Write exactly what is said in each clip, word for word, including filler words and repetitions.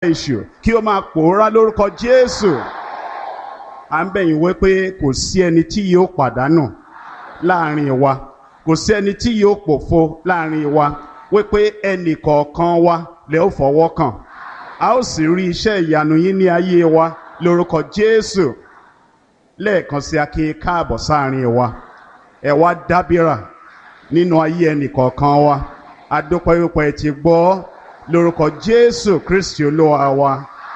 èṣù kí ó máa pòórá lórúkọ Jésù. À ń bẹ̀ yín wí pé kò sí ẹni tí yóò pàdánù láàrin wa, kò sí ẹni tí yóò pòfo láàrin wa, wí pé ẹnì kọ̀ọ̀kan wa lẹ ó fọwọ́ kàn. A ó sì rí iṣẹ́ ìyanu yín ní ayé wa lórúkọ Jésù. Lẹ́ẹ̀kan sí a kí yín káàbọ̀ sáàrin wa. Ẹ wá dábìrà nínú ayé ẹnì kọ̀ọ̀kan wa. A dúpẹ́ wípé ẹ ti gbọ́ lórúkọ Jésù Kristi Olúwa wa.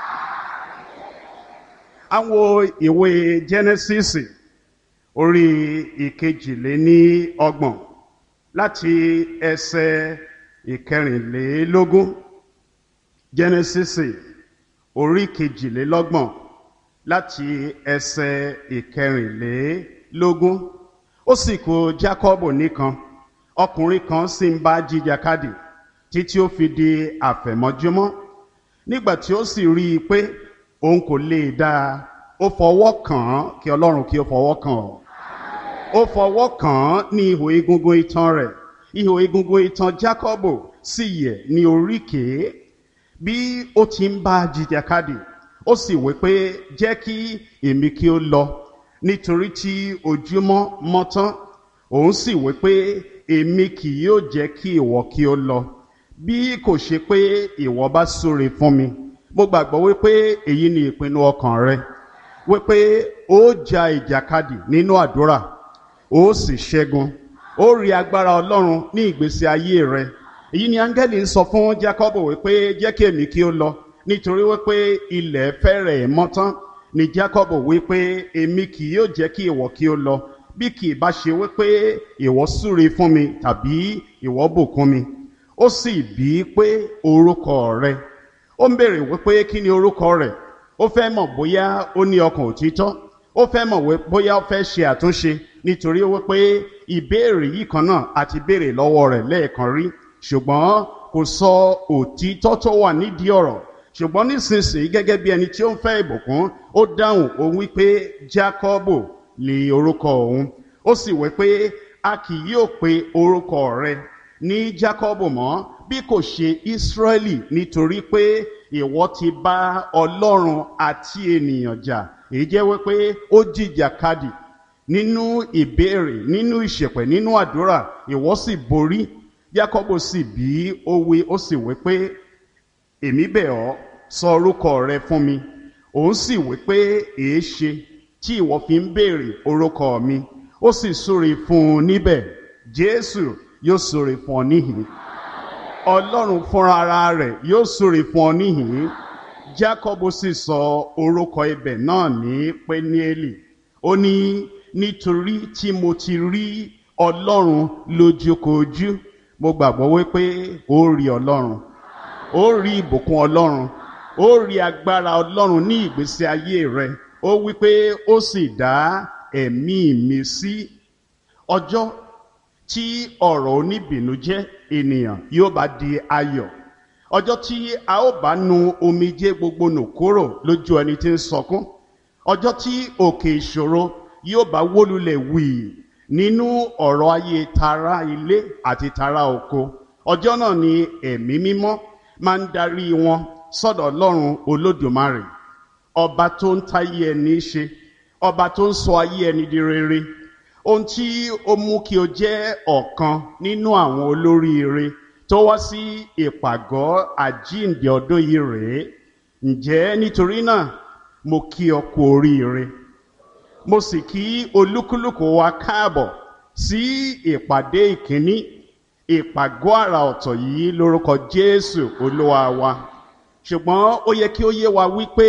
Àwọn ìwé Genesis orí ìkejìléní ọgbọ̀n láti ẹsẹ̀ ìkẹrìnlélógún. Genesis orí kejìlélọ́gbọ̀n láti ẹsẹ̀ ìkẹrìnlélógún. Ó sì kù Jákọ́bù nìkan, ọkùnrin kan sì ń bá jìjàkadì títí ó fi di àfẹ̀mọ́júmọ́. Nígbà tí ó sì rí i pé òun kò lè dá a, ó fọwọ́ kàn án, kí Ọlọ́run kí ó fọwọ́ kàn ọ́. Ó fọwọ́ kàn án ní ihò egungun itan rẹ̀, ihò egungun itan Jákọ́bù sì yẹ̀ ní oríkèé. Bí ó ti ń bá jìjàkadì, ó sì wí pé jẹ́ kí èmi kí ó lọ, nítorí tí ojúmọ́ mọ́ tán. Òun sì wí pé èmi kì yóò jẹ́ kí ìwọ kí ó lọ, bí kò ṣe pé ìwọ bá súre fún mi. Mo gbàgbọ́ wípé èyí ni ìpinnu ọkàn rẹ, wípé ó ja ìjàkadì nínú àdúrà, ó sì ṣẹ́gun, ó rí agbára Ọlọ́run ní ìgbésí ayé rẹ. Èyí ni áńgẹ́lì ń sọ fún Jákọ́bù wípé jẹ́ kí èmi kí ó lọ, nítorí wípé ilẹ̀ fẹ́rẹ̀ mọ́ tán. Ni Jákọ́bù wípé èmi kì yóò jẹ́ kí ìwọ kí ó lọ, bí kì í bá ṣe wípé ìwọ súre fún mi tàbí ìwọ bùkún mi. Ó sì bí i pé orúkọ rẹ. Ó ń béèrè wípé kí ni orúkọ rẹ̀. Ó fẹ́ mọ̀ bóyá ó ní ọkàn òtítọ́. Ó fẹ́ mọ̀ bóyá ó fẹ́ ṣe àtúnṣe, nítorí wípé ìbéèrè yìí kan náà àti béèrè lọ́wọ́ rẹ̀ lẹ́ẹ̀kan rí, ṣùgbọ́n kò sọ òtítọ́ tó wà nídìí ọ̀rọ̀. Ṣùgbọ́n nísinsìnyí gẹ́gẹ́ bí ẹni tí ó ń fẹ́ ìbùkún, ó dáhùn òun wípé Jákọ́bù ni orúkọ òun. Ó sì wí pé a kì yóò pe orúkọ rẹ ní Jákọ́bù mọ́, bí kò ṣe Ísírẹ́lì, nítorí pé ìwọ ti bá Ọlọ́run àti ènìyàn jà. Èyí jẹ́ wípé ó jìjàkadì nínú ìbéèrè, nínú ìṣẹ̀pẹ̀, nínú àdúrà, ìwọ sì borí. Jákọ́bù sì bí ó wí, ó sì wí pé èmi bẹ̀ ọ́, sọ orúkọ rẹ fún mi. Òun sì wí pé èé ṣe tí ìwọ fi ń béèrè orúkọ mi. Ó sì súre fún un níbẹ̀. Jésù yóò súre fún ọ níhìn. Ọlọ́run fúnra ara rẹ̀ yóò súre fún ọ níhìn. Jákọ́bù sì sọ orúkọ ibẹ̀ náà ní Péníélì. Ó ní nítorí tí mo ti rí Ọlọ́run lójúkojú. Mo gbàgbọ́ wípé ó rí Ọlọ́run, ó rí ìbùkún Ọlọ́run, ó rí agbára Ọlọ́run ní ìgbésí ayé rẹ. Ó wípé ó sì dá ẹ̀mí mi sí. Ọjọ́ tí ọ̀rọ̀ oníbìnújẹ́ ènìyàn yóò bá di ayọ̀, ọjọ́ tí a ó bá nu omijé gbogbo nù kúrò lójú ẹni tí ń sọkún, ọjọ́ tí òkè ìṣòro yóò bá wólulẹ̀ wì nínú ọ̀rọ̀ ayé tara ilé àti tara oko, ọjọ́ náà ni ẹ̀mí mímọ́ máa ń darí wọn sọ́dọ̀ Ọlọ́run Olódùmarè, ọba tó ń táyé ẹni ṣe, ọba tó ń sọ ayé ẹni di rere. Ohun tí ó mú kí o jẹ́ ọ̀kan nínú àwọn olóríire tó wá sí ìpàgọ́ àjíǹde ọdún yìí rèé. Ǹjẹ́ nítorí náà mo kí ọ kú oríire, mo sì kí olúkúlùkù wa káàbọ̀ sí ìpàdé ìkíní ìpàgọ́ àrà ọ̀tọ̀ yìí lórúkọ Jésù Olúwa wa. Ṣùgbọ́n ó yẹ kí ó yé wa wípé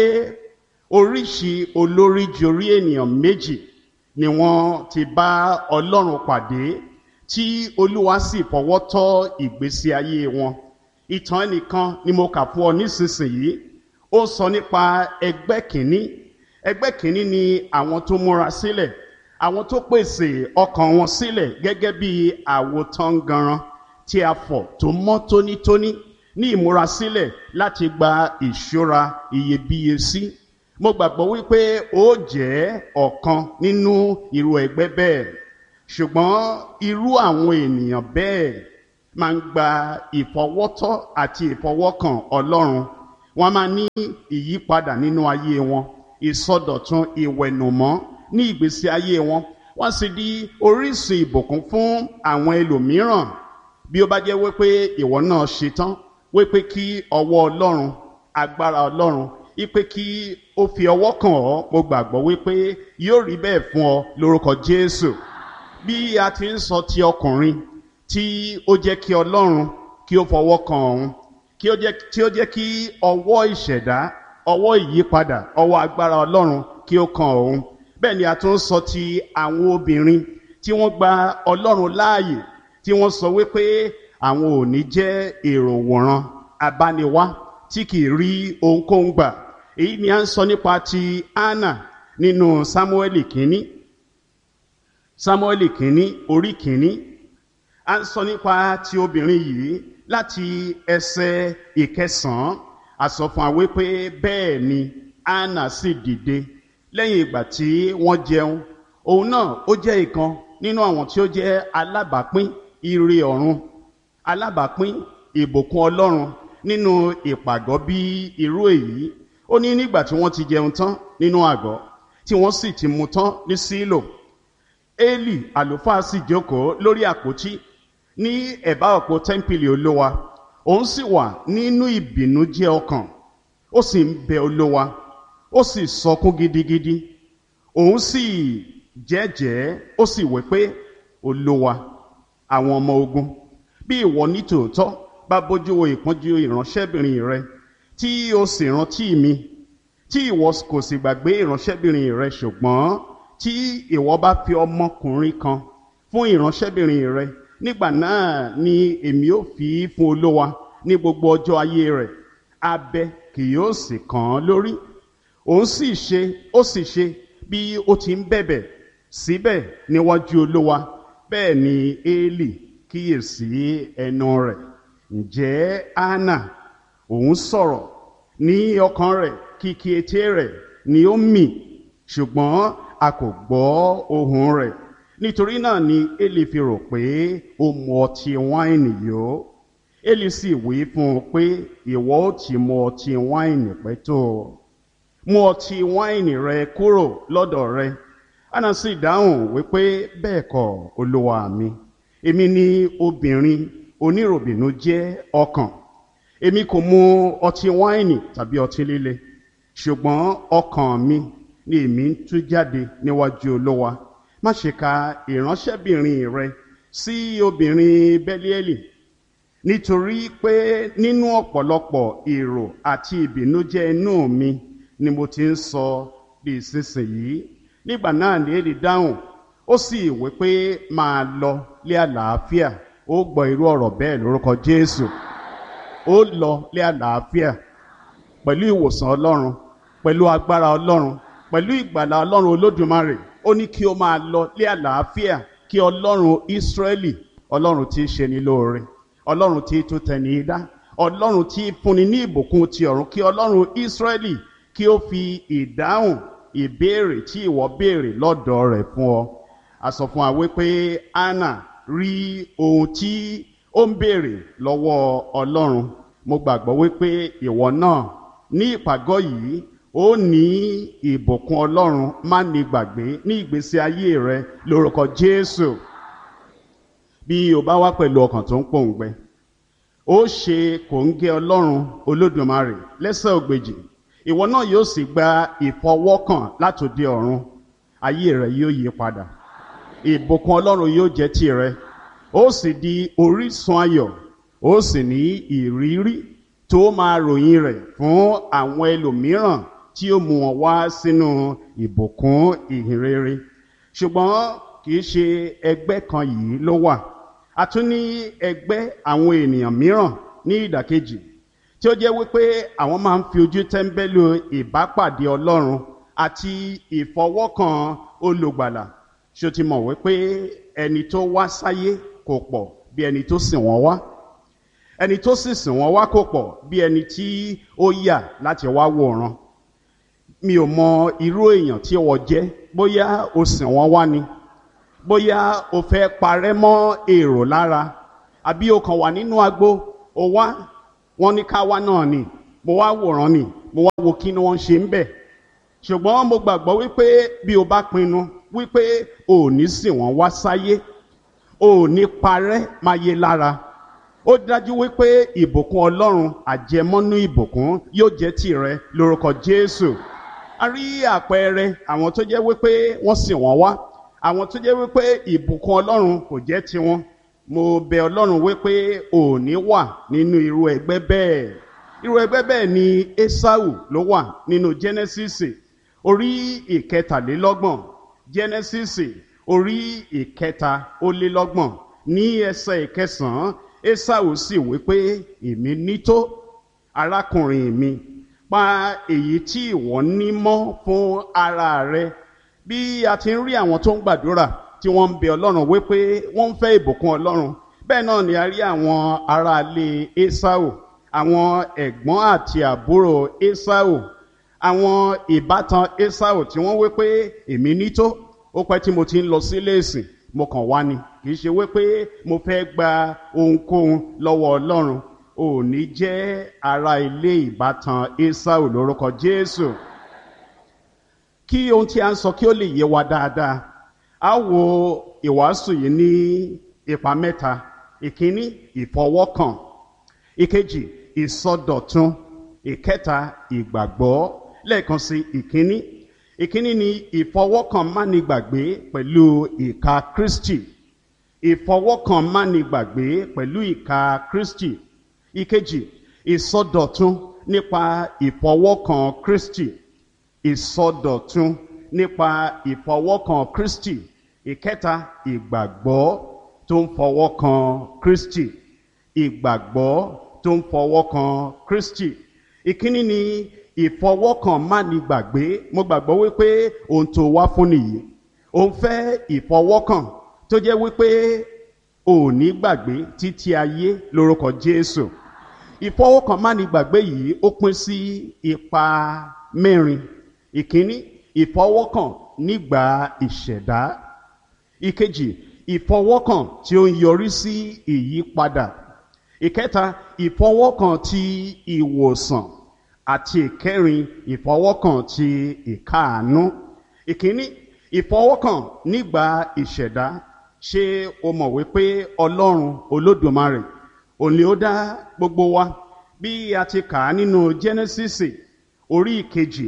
oríṣi olórí jorí ènìyàn méjì ni wọ́n ti bá Ọlọ́run pàdé, tí Olúwa sì fọwọ́ tọ́ ìgbésí ayé wọn. Ìtàn ẹnìkan ni mo kà fún ọ nísinsìnyí. Ó sọ nípa ẹgbẹ́ kìíní. Ẹgbẹ́ kìíní ni àwọn tó múra sílẹ̀, àwọn tó pèsè ọkàn wọn sílẹ̀ gẹ́gẹ́ bí àwòtánganran tí a fọ̀ tó mọ́ tónítóní, ní ìmúrasílẹ̀ láti gba ìṣúra iyebíye sí. Mo gbàgbọ́ wípé ó jẹ́ ọ̀kan nínú irú ẹgbẹ́ bẹ́ẹ̀. Ṣùgbọ́n irú àwọn ènìyàn bẹ́ẹ̀ máa ń gba ìfọwọ́tọ́ àti ìfọwọ́kàn Ọlọ́run. wọ́n máa ní ìyípadà nínú ayé wọn, ìsọdọ̀tun, ìwẹ̀nùmọ́ ní ìgbésí ayé wọn, wọ́n sì di orísun ìbùkún fún àwọn ẹlòmíràn. Bí ó bá jẹ́ wípé ìwọ náà ṣetán wípé kí ọwọ́ Ọlọ́run, agbára Ọlọ́run, wípé kí ó fi ọwọ́ kàn ọ́, mo gbàgbọ́ wípé yóò rí bẹ́ẹ̀ fún ọ lórúkọ Jésù. Bí a ti ń sọ ti ọkùnrin tí ó jẹ́ kí Ọlọ́run kí ó fọwọ́ kàn òun, kí ó jẹ́ tí ó jẹ́ kí ọwọ́ ìṣẹ̀dá, ọwọ́ ìyípadà, ọwọ́ agbára Ọlọ́run kí ó kàn òun, bẹ́ẹ̀ ni a tún sọ ti àwọn obìnrin tí wọ́n gba Ọlọ́run láàyè, tí wọ́n sọ wípé àwọn ò ní jẹ́ èrò wòran abániwá tí kì í rí ohunkóhun gbà. Èyí ni a ń sọ nípa ti Hánà nínú Sámúẹ́lì kínní, Sámúẹ́lì kínní orí kínní. A ń sọ nípa ti obìnrin yìí láti ẹsẹ̀ ìkẹsàn-án. A sọ fún wa wípé bẹ́ẹ̀ ni Hánà sì dìde lẹ́yìn ìgbà tí wọ́n jẹun. Òun náà ó jẹ́ ìkan nínú àwọn tí ó jẹ́ alábàápín ire ọ̀run, alábàápín ìbùkún Ọlọ́run nínú ìpàgọ́ bí irú èyí. Ó ní nígbà tí wọ́n ti jẹun tán nínú àgọ́, tí wọ́n sì ti mu tán ní Sílò, Élì àlùfáà sì jókòó lórí àpótí ní ẹ̀bá òpó tẹ́ḿpìlì Olúwa. Òun sì wà nínú ìbìnújẹ́ ọkàn, ó sì ń bẹ Olúwa, ó sì sọkún gidigidi. Òun sì jẹ́jẹ́, ó sì wí pé, Olúwa àwọn ọmọ ogun, bí ìwọ ní tòótọ́ bá bójú wo ìpọ́njú ìránṣẹ́bìnrin rẹ, tí o sì rántí mi, tí ìwọ kò sì gbàgbé ìránṣẹ́bìnrin rẹ, ṣùgbọ́n tí ìwọ bá fi ọmọkùnrin kan fún ìránṣẹ́bìnrin rẹ, nígbà náà ni èmi ó fi fún Olúwa ní gbogbo ọjọ́ ayé rẹ̀, abẹ kì yóò sì kàn án lórí. Òun sì ṣe, ó sì ṣe bí ó ti ń bẹ̀bẹ̀ síbẹ̀ níwájú Olúwa, bẹ́ẹ̀ ni Élì kíyèsí ẹnu rẹ̀. Ǹjẹ́ Hánà òun sọ̀rọ̀ ní ọkàn rẹ̀, kìkì ètè rẹ̀ ni ó mì, ṣùgbọ́n a kò gbọ́ ohùn rẹ̀. Nítorí náà ni Élì fi rò pé ó mu ọtí wáìnì yó. Élì sì wí fún un pé, ìwọ ó ti mu ọtí wáìnì pẹ́ tó, mú ọtí wáìnì rẹ kúrò lọ́dọ̀ rẹ. Hánà sì dáhùn wípé, bẹ́ẹ̀ kọ́ Olúwa mi, èmi ni obìnrin oníròbìnújẹ́ ọkàn. Èmi kò mu ọtí wáìnì tàbí ọtí líle, ṣùgbọ́n ọkàn mi ni èmi ń tú jáde níwájú Olúwa. Má ṣe ka ìránṣẹ́bìnrin rẹ sí obìnrin Bẹ́líélì, nítorí pé nínú ọ̀pọ̀lọpọ̀ èrò àti ìbìnújẹ́ inú mi ni mo ti ń sọ di ìsinsìnyí. Nígbà náà ni Élì dáhùn, ó sì wí pé, máa lọ lé àlàáfíà. Ó gbọ́ irú ọ̀rọ̀ bẹ́ẹ̀ lórúkọ Jésù. Ó lọ lé àlàáfíà pẹ̀lú ìwòsàn Ọlọ́run, pẹ̀lú agbára Ọlọ́run, pẹ̀lú ìgbàlà Ọlọ́run Olódùmarè. Ó ní kí ó máa lọ lé àlàáfíà, kí Ọlọ́run Ísírẹ́lì, Ọlọ́run tí í ṣe ní lóore, Ọlọ́run tí í tún tẹni dá, Ọlọ́run tí í fúnni ní ìbùkún ti ọ̀run, kí Ọlọ́run Ísírẹ́lì kí ó fi ìdáhùn ìbéèrè tí ìwọ béèrè lọ́dọ̀ rẹ̀ fún ọ. A sọ fún wa wípé Hánà rí ohun tí ó ń béèrè lọ́wọ́ Ọlọ́run. Mo gbàgbọ́ wípé ìwọ náà ní ìpàgọ́ yìí ó ní ìbùkún Ọlọ́run má ní gbàgbé ní ìgbésí ayé rẹ lórúkọ Jésù. Bí o bá wá pẹ̀lú ọkàn tó ń pòǹgbẹ, ó ṣe kòńgẹ́ Ọlọ́run Olódùmarè lẹ́sẹ̀ ògbèjì. Ìwọ náà yóò sì gba ìfọwọ́kàn látòde ọ̀run. Ayé rẹ yóò yí padà, ìbùkún Ọlọ́run yóò jẹ́ tìrẹ. Ó sì di orísun ayọ̀, ó sì ní ìrírí tó máa ròyìn rẹ̀ fún àwọn ẹlòmíràn tí ó mú wọn wá sínú ìbùkún ìhìnrere. Ṣùgbọ́n kì í ṣe ẹgbẹ́ kan yìí ló wà. A tún ní ẹgbẹ́ àwọn ènìyàn mìíràn ní ìdàkejì, tí ó jẹ́ wípé àwọn máa ń fi ojú tẹ́ńbẹ́lú ìbápàdé Ọlọ́run àti ìfọwọ́kàn olùgbàlà. Ṣé o ti mọ̀ wípé ẹni tó wá sáyé kò pọ̀ bí ẹni tó sìn wọ́n wá? Ẹni tó sì sìn wọ́n wá kò pọ̀ bí ẹni tí ó yà láti wá wòran. Mi ò mọ irú èèyàn tí wọ́n jẹ́, bóyá o sìn wọ́n wá ni, bóyá o fẹ́ parẹ́ mọ́ èrò lára, àbí o kàn wà nínú agbo, o wá, wọ́n ní ká wá náà ni. mo wá wòran ni mo wá wo kí ni wọ́n ṣe ń bẹ̀ ṣùgbọ́n mo gbàgbọ́ wípé bí o bá pinnu wípé o ò ní sìn wọ́n wá sáyé o ò ní parẹ́ máyé lára ó dájú wípé ìbùkún Ọlọ́run àjẹmọ́nú ìbùkún yóò jẹ́ tìrẹ lórúkọ Jésù. A rí àpẹẹrẹ àwọn tó jẹ́ wípé wọ́n sìn wọ́n wá àwọn tó jẹ́ wípé ìbùkún Ọlọ́run kò jẹ́ tiwọn. Mo bẹ̀ Ọlọ́run wípé ò ní wà nínú irú ẹgbẹ́ bẹ́ẹ̀. Irú ẹgbẹ́ bẹ́ẹ̀ ni Ésáù ló wà nínú Jẹ́nẹ́sísì orí ìkẹtàlélọ́gbọ̀n Jẹ́nẹ́sísì orí ìkẹta ó lé lọ́gbọ̀n ní ẹsẹ̀ ìkẹsàn-án Ésáù sì wípé èmi nító arákùnrin mi pa èyí tí ìwọ ní mọ́ fún ara rẹ. Bí a ti ń rí àwọn tó ń gbàdúrà tí wọ́n ń bẹ Ọlọ́run wípé wọ́n ń fẹ́ ìbùkún Ọlọ́run bẹ́ẹ̀ náà ni a rí àwọn aráalé Ésáù àwọn ẹ̀gbọ́n àti àbúrò Ésáù àwọn ìbátan Ésáù tí wọ́n wípé èmi nító ó pẹ́ tí mo ti ń lọ sílé ìsìn mo kàn wá ni kì í ṣe wípé mo fẹ́ gba ohunkóhun lọ́wọ́ Ọlọ́run ò ní jẹ́ ara ilé ìbátan Ésáù lórúkọ Jésù. Kí ohun tí a ń sọ kí ó lè yé wa dáadáa a wo ìwàásù yìí ní ipa mẹ́ta. Ìkíní ìfọwọ́kàn, ìkejì ìsọdọ̀tun, ìkẹta ìgbàgbọ́. Lẹ́ẹ̀kan sí ìkíní ìkíní ni ìfọwọ́kàn mánigbàgbé pẹ̀lú ìka Kristi. Ìfọwọ́kàn mánigbàgbé pẹ̀lú ìka Kristi. Ìkejì ìsọdọ̀tun nípa ìfọwọ́kàn Kristi. Ìsọdọ̀tun nípa ìfọwọ́kàn Kristi. Ìkẹta ìgbàgbọ́ tó ń fọwọ́kàn Kristi. Ìgbàgbọ́ tó ń fọwọ́kàn Kristi. Ìkíní ni ìfọwọ́kàn mánigbàgbé. Mo gbàgbọ́ wípé ohun tó wá fún nìyí. Ó ń fẹ́ ìfọwọ́kàn tó jẹ́ wípé ò ní gbàgbé títí ayé lórúkọ Jésù. Ìfọwọ́kàn mánigbàgbé yìí ó pín sí ipa mẹ́rin. Ìkíní ìfọwọ́kàn nígbà ìṣẹ̀dá. Ìkejì ìfọwọ́kàn tí ó ń yọrí sí ìyípadà. Ìkẹta ìfọwọ́kàn ti ìwòsàn. Àti ìkẹrin ìfọwọ́kàn ti ìkáàánú. Ìkíní ìfọwọ́kàn nígbà ìṣẹ̀dá. Ṣé o mọ̀ wípé Ọlọ́run Olódùmarè òun ni ó dá gbogbo wa bí a ti kà á nínú Jẹ́nẹ́sísì orí ìkejì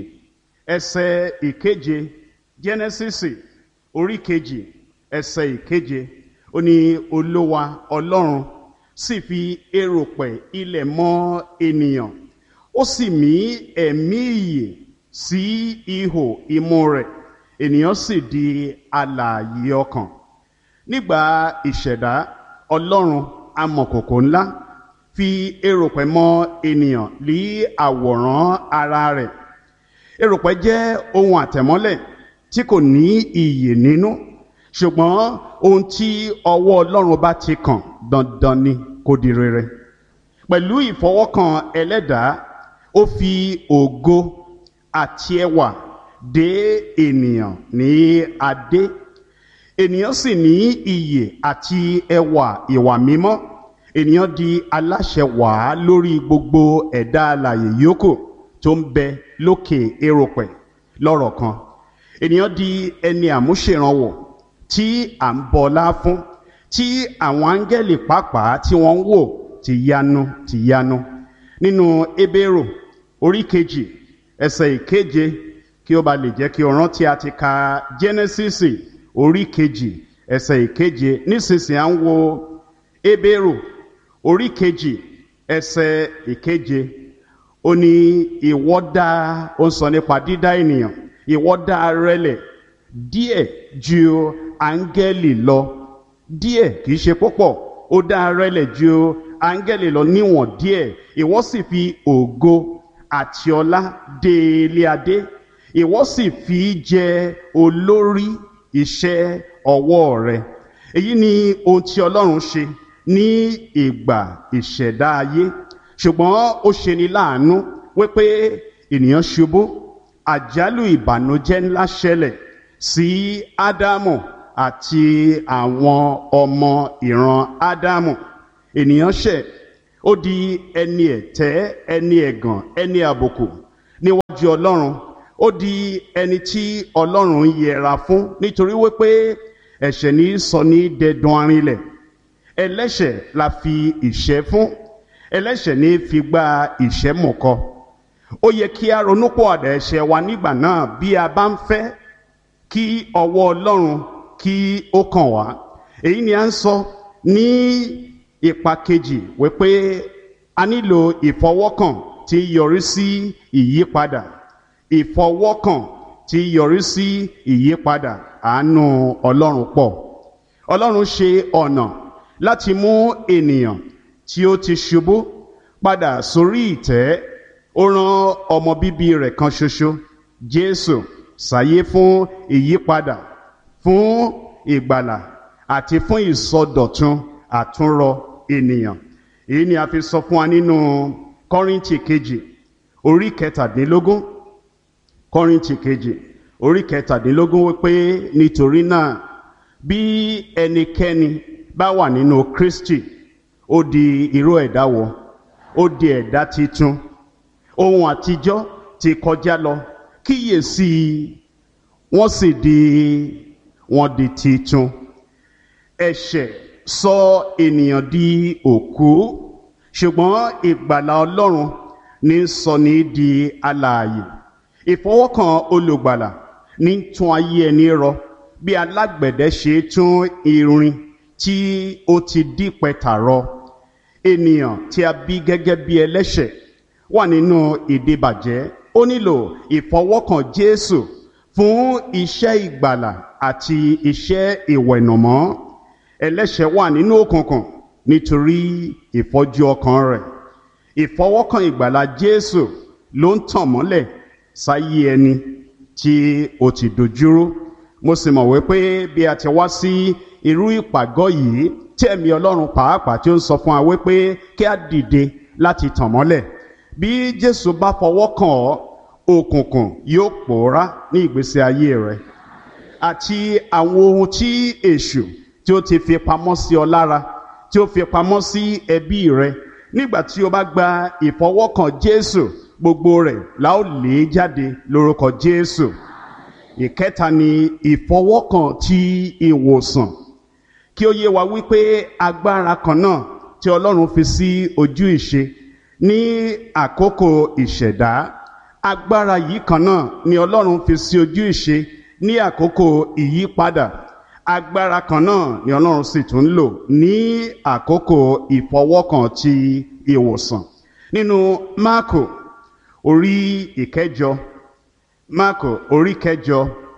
ẹsẹ̀ ìkeje. Jẹ́nẹ́sísì orí ìkejì ẹsẹ̀ ìkeje ó ní Olúwa Ọlọ́run sì fi erùpẹ̀ ilẹ̀ mọ́ ènìyàn ó sì mí ẹ̀mí ìyè sí ihò imú rẹ̀ ènìyàn sì di alààyè ọkàn. Nígbà ìṣẹ̀dá Ọlọ́run amọ̀kòkò ńlá fi erùpẹ̀ mọ́ ènìyàn lí àwòrán ara rẹ̀. Erùpẹ̀ jẹ́ ohun àtẹ̀mọ́lẹ̀ tí kò ní iyè nínú ṣùgbọ́n ohun tí ọwọ́ Ọlọ́run bá ti kàn dandan ni kó di rere. Pẹ̀lú ìfọwọ́kàn ẹlẹ́dàá ó fi ògo àti ẹwà dé ènìyàn ní adé. Ènìyàn sì ní iyè àti ẹwà ìwà mímọ́. Ènìyàn di aláṣẹ wàá lórí gbogbo ẹ̀dá alààyè yòókù tó ń bẹ lókè erùpẹ̀. Lọ́rọ̀ kan ènìyàn di ẹni àmúṣèrànwọ́ tí à ń bọlá fún tí àwọn áńgẹ́lì pàápàá tí wọ́n ń wò ti yanu ti yanu. Nínú Hébérù orí kejì ẹsẹ̀ ìkeje kí ó ba lè jẹ́ kí o rántí a ti ka Jẹ́nẹ́sísì orí kejì ẹsẹ̀ ìkeje. Nísinsìnyí à ń wo Hébérù orí kejì ẹsẹ̀ ìkeje. Ó ní ìwọ dá ó ń sọ nípa dídá ènìyàn. Ìwọ dá rẹlẹ̀ díẹ̀ ju áńgẹ́lì lọ. Díẹ̀ kìí ṣe púpọ̀. Ó dá rẹlẹ̀ ju áńgẹ́lì lọ níwọ̀n díẹ̀. Ìwọ sì fi ògo àti ọlá dé ilé adé. Ìwọ sì fi jẹ olórí iṣẹ́ ọwọ́ rẹ̀. Èyí ni ohun tí Ọlọ́run ṣe ní ìgbà ìṣẹ̀dá ayé. Ṣùgbọ́n ó ṣe ni láàánú wípé ènìyàn ṣubú. Àjálù ìbànújẹ́ ńlá ṣẹlẹ̀ sí Ádámù àti àwọn ọmọ ìran Ádámù. Ènìyàn ṣẹ̀ ó di ẹni ẹ̀tẹ́, ẹni ẹ̀gàn, ẹni àbùkù níwájú Ọlọ́run. Ó di ẹni tí Ọlọ́run yẹra fún nítorí wípé ẹ̀ṣẹ̀ ní sọ ní dẹdun arinlẹ̀. Ẹlẹ́ṣẹ̀ la fi ìṣẹ́ fún, ẹlẹ́ṣẹ̀ ní fi gba ìṣẹ́ mọ̀kọ. Ó yẹ kí a ronúpìwàdà ẹ̀ṣẹ̀ wa nígbà náà bí a bá ń fẹ́ kí ọwọ́ Ọlọ́run kí ó kàn wá. Èyí ni a ń sọ ní ipa kejì wípé a nílò ìfọwọ́kàn tí yọrí sí ìyípadà. Ìfọwọ́kàn tí yọrí sí ìyípadà. Àánú Ọlọ́run pọ̀. Ọlọ́run ṣe ọ̀nà láti mú ènìyàn tí ó ti ṣubú padà sórí ìtẹ́. Ó rán ọmọ bíbí rẹ̀ kan ṣoṣo, Jésù, sáyé fún ìyípadà, fún ìgbàlà àti fún ìsọdọ̀tun àtúnrọ ènìyàn. Èyí ni a fi sọ fún wa nínú Kọ́ríńtì kejì orí kẹtàdínlógún. Kọ́ríńtì kejì orí kẹtàdínlógún wípé nítorí náà bí ẹnikẹ́ni bá wà nínú Kristi, ó di irú ẹ̀dá wọ̀, ó di ẹ̀dá titun. Ohun àtijọ́ ti kọjá lọ, kíyèsí wọ́n sì di wọ́n di titun. Ẹ̀ṣẹ̀ sọ ènìyàn di òkú, ṣùgbọ́n ìgbàlà Ọlọ́run ní sọ ní di alààyè. Ìfọwọ́kàn olùgbàlà ní tún ayé ẹni rọ bí alágbẹ̀dẹ ṣe tún irin tí ó ti dí pẹ̀tà rọ. Ènìyàn tí a bí gẹ́gẹ́ bí ẹlẹ́ṣẹ̀ wà nínú ìdíbàjẹ́. Ó nílò ìfọwọ́kàn Jésù fún iṣẹ́ ìgbàlà àti iṣẹ́ ìwẹ̀nùmọ́. Ẹlẹ́ṣẹ̀ wà nínú òkùnkùn nítorí ìfọ́jú ọkàn rẹ̀. Ìfọwọ́kàn ìgbàlà Jésù ló ń tàn mọ́lẹ̀ sáyé ẹni tí ó ti dojúrú. Mo sì mọ̀ wípé bí a ti wá sí irú ìpàgọ́ yìí tí ẹ̀mí Ọlọ́run pàápàá tí ó ń sọ fún wa wípé kí a dìde láti tàn mọ́lẹ̀. Bí Jésù bá fọwọ́ kàn ọ́, òkùnkùn yóò pòórá ní ìgbésí ayé rẹ. Àti àwọn ohun tí èṣù tí ó ti fi pamọ́ sí ọ lára, tí ó fi pamọ́ sí ẹbí rẹ, nígbà tí o bá gba ìfọwọ́kàn Jésù, gbogbo rẹ̀ la ó lé jáde lórúkọ Jésù. Ìkẹta ni ìfọwọ́kàn ti ìwòsàn. Kí ó yé wa wípé agbára kan náà tí Ọlọ́run fi sí ojú ìṣe ní àkókò ìṣẹ̀dá, agbára yìí kan náà ni Ọlọ́run fi sí ojú ìṣe ní àkókò ìyípadà. Agbára kan náà ni Ọlọ́run sì tún lò ní àkókò ìfọwọ́kàn ti ìwòsàn. Nínú Máàkù orí ìkẹjọ, Máàkù orí kẹjọ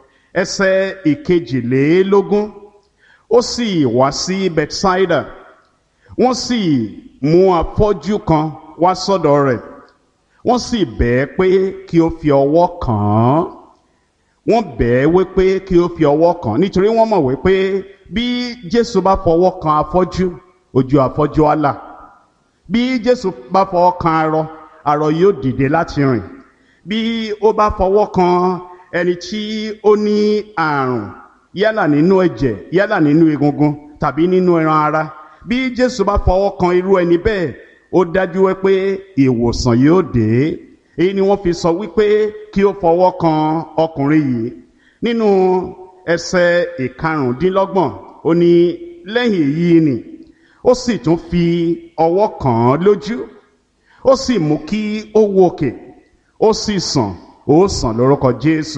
ẹsẹ̀ ìkejìlélógún, ó sì wá sí Bethsaida, wọ́n sì mú afọ́jú kan wá sọ́dọ̀ rẹ̀, wọ́n sì bẹ̀ ẹ́ pé kí ó fi ọwọ́ kàn án. Wọ́n bẹ̀ ẹ́ wípé kí ó fi ọwọ́ kàn án nítorí wọ́n mọ̀ wípé bí Jésù bá fọwọ́ kan afọ́jú, ojú afọ́jú á là. Bí Jésù bá fọwọ́ kan arọ, arọ yóò dìde láti rìn. Bí ó bá fọwọ́ kan ẹni tí ó ní àrùn, yálà nínú ẹ̀jẹ̀, yálà nínú egungun tàbí nínú ẹran ara, bí Jésù bá fọwọ́ kan irú ẹni bẹ́ẹ̀, ó dájú wípé ìwòsàn yóò dé. Èyí ni wọ́n fi sọ wípé kí ó fọwọ́ kan ọkùnrin yìí. Nínú ẹsẹ̀ ìkarùndínlọ́gbọ̀n, ó ní lẹ́yìn èyí ni ó sì tún fi ọwọ́ kàn án lójú, ó sì mú kí ó wòkè, ó sì sàn, ó sàn lórúkọ Jésù.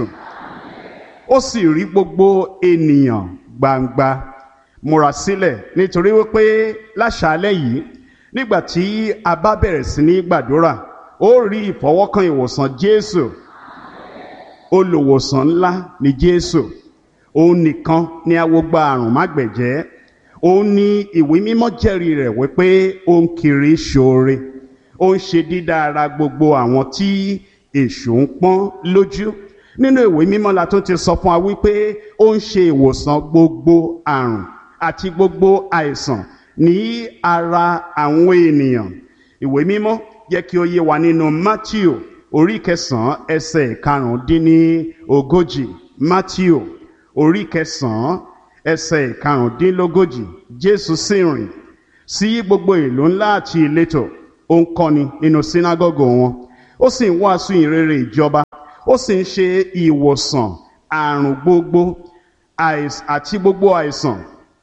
Ó sì rí gbogbo ènìyàn gbangba. Múra sílẹ̀ nítorí wípé láṣálẹ́ yìí, nígbà tí a bá bẹ̀rẹ̀ sí ní gbàdúrà, ó rí ìfọwọ́kàn ìwòsàn Jésù. Olùwòsàn ńlá ni Jésù. Òun nìkan ni awogba àrùn mágbẹ̀jẹ́. Òun ni ìwé mímọ́ jẹ́rìí rẹ̀ wípé ó ń kiri ṣoore. Ó ń ṣe dídá ara gbogbo àwọn tí èṣù ń pọ́n lójú. Nínú ìwé mímọ́ la tún ti sọ fún wa wípé ó ń ṣe ìwòsàn gbogbo àrùn àti gbogbo àìsàn ní ara àwọn ènìyàn. Ìwé mímọ́ jẹ́ kí ó yé wa nínú Mátíù orí kẹsàn-án ẹsẹ̀ ìkarùndínní ogójì. Mátíù orí kẹsàn-án ẹsẹ̀ ìkarùndínlógójì. Jésù sì rìn sí gbogbo ìlú ńlá àti ìletò, ó ń kọ́ni nínú sínágọ́gù wọn, ó sì ń wàásù ìrere ìjọba, ó sì ń ṣe ìwòsàn àrùn gbogbo àti gbogbo àìsàn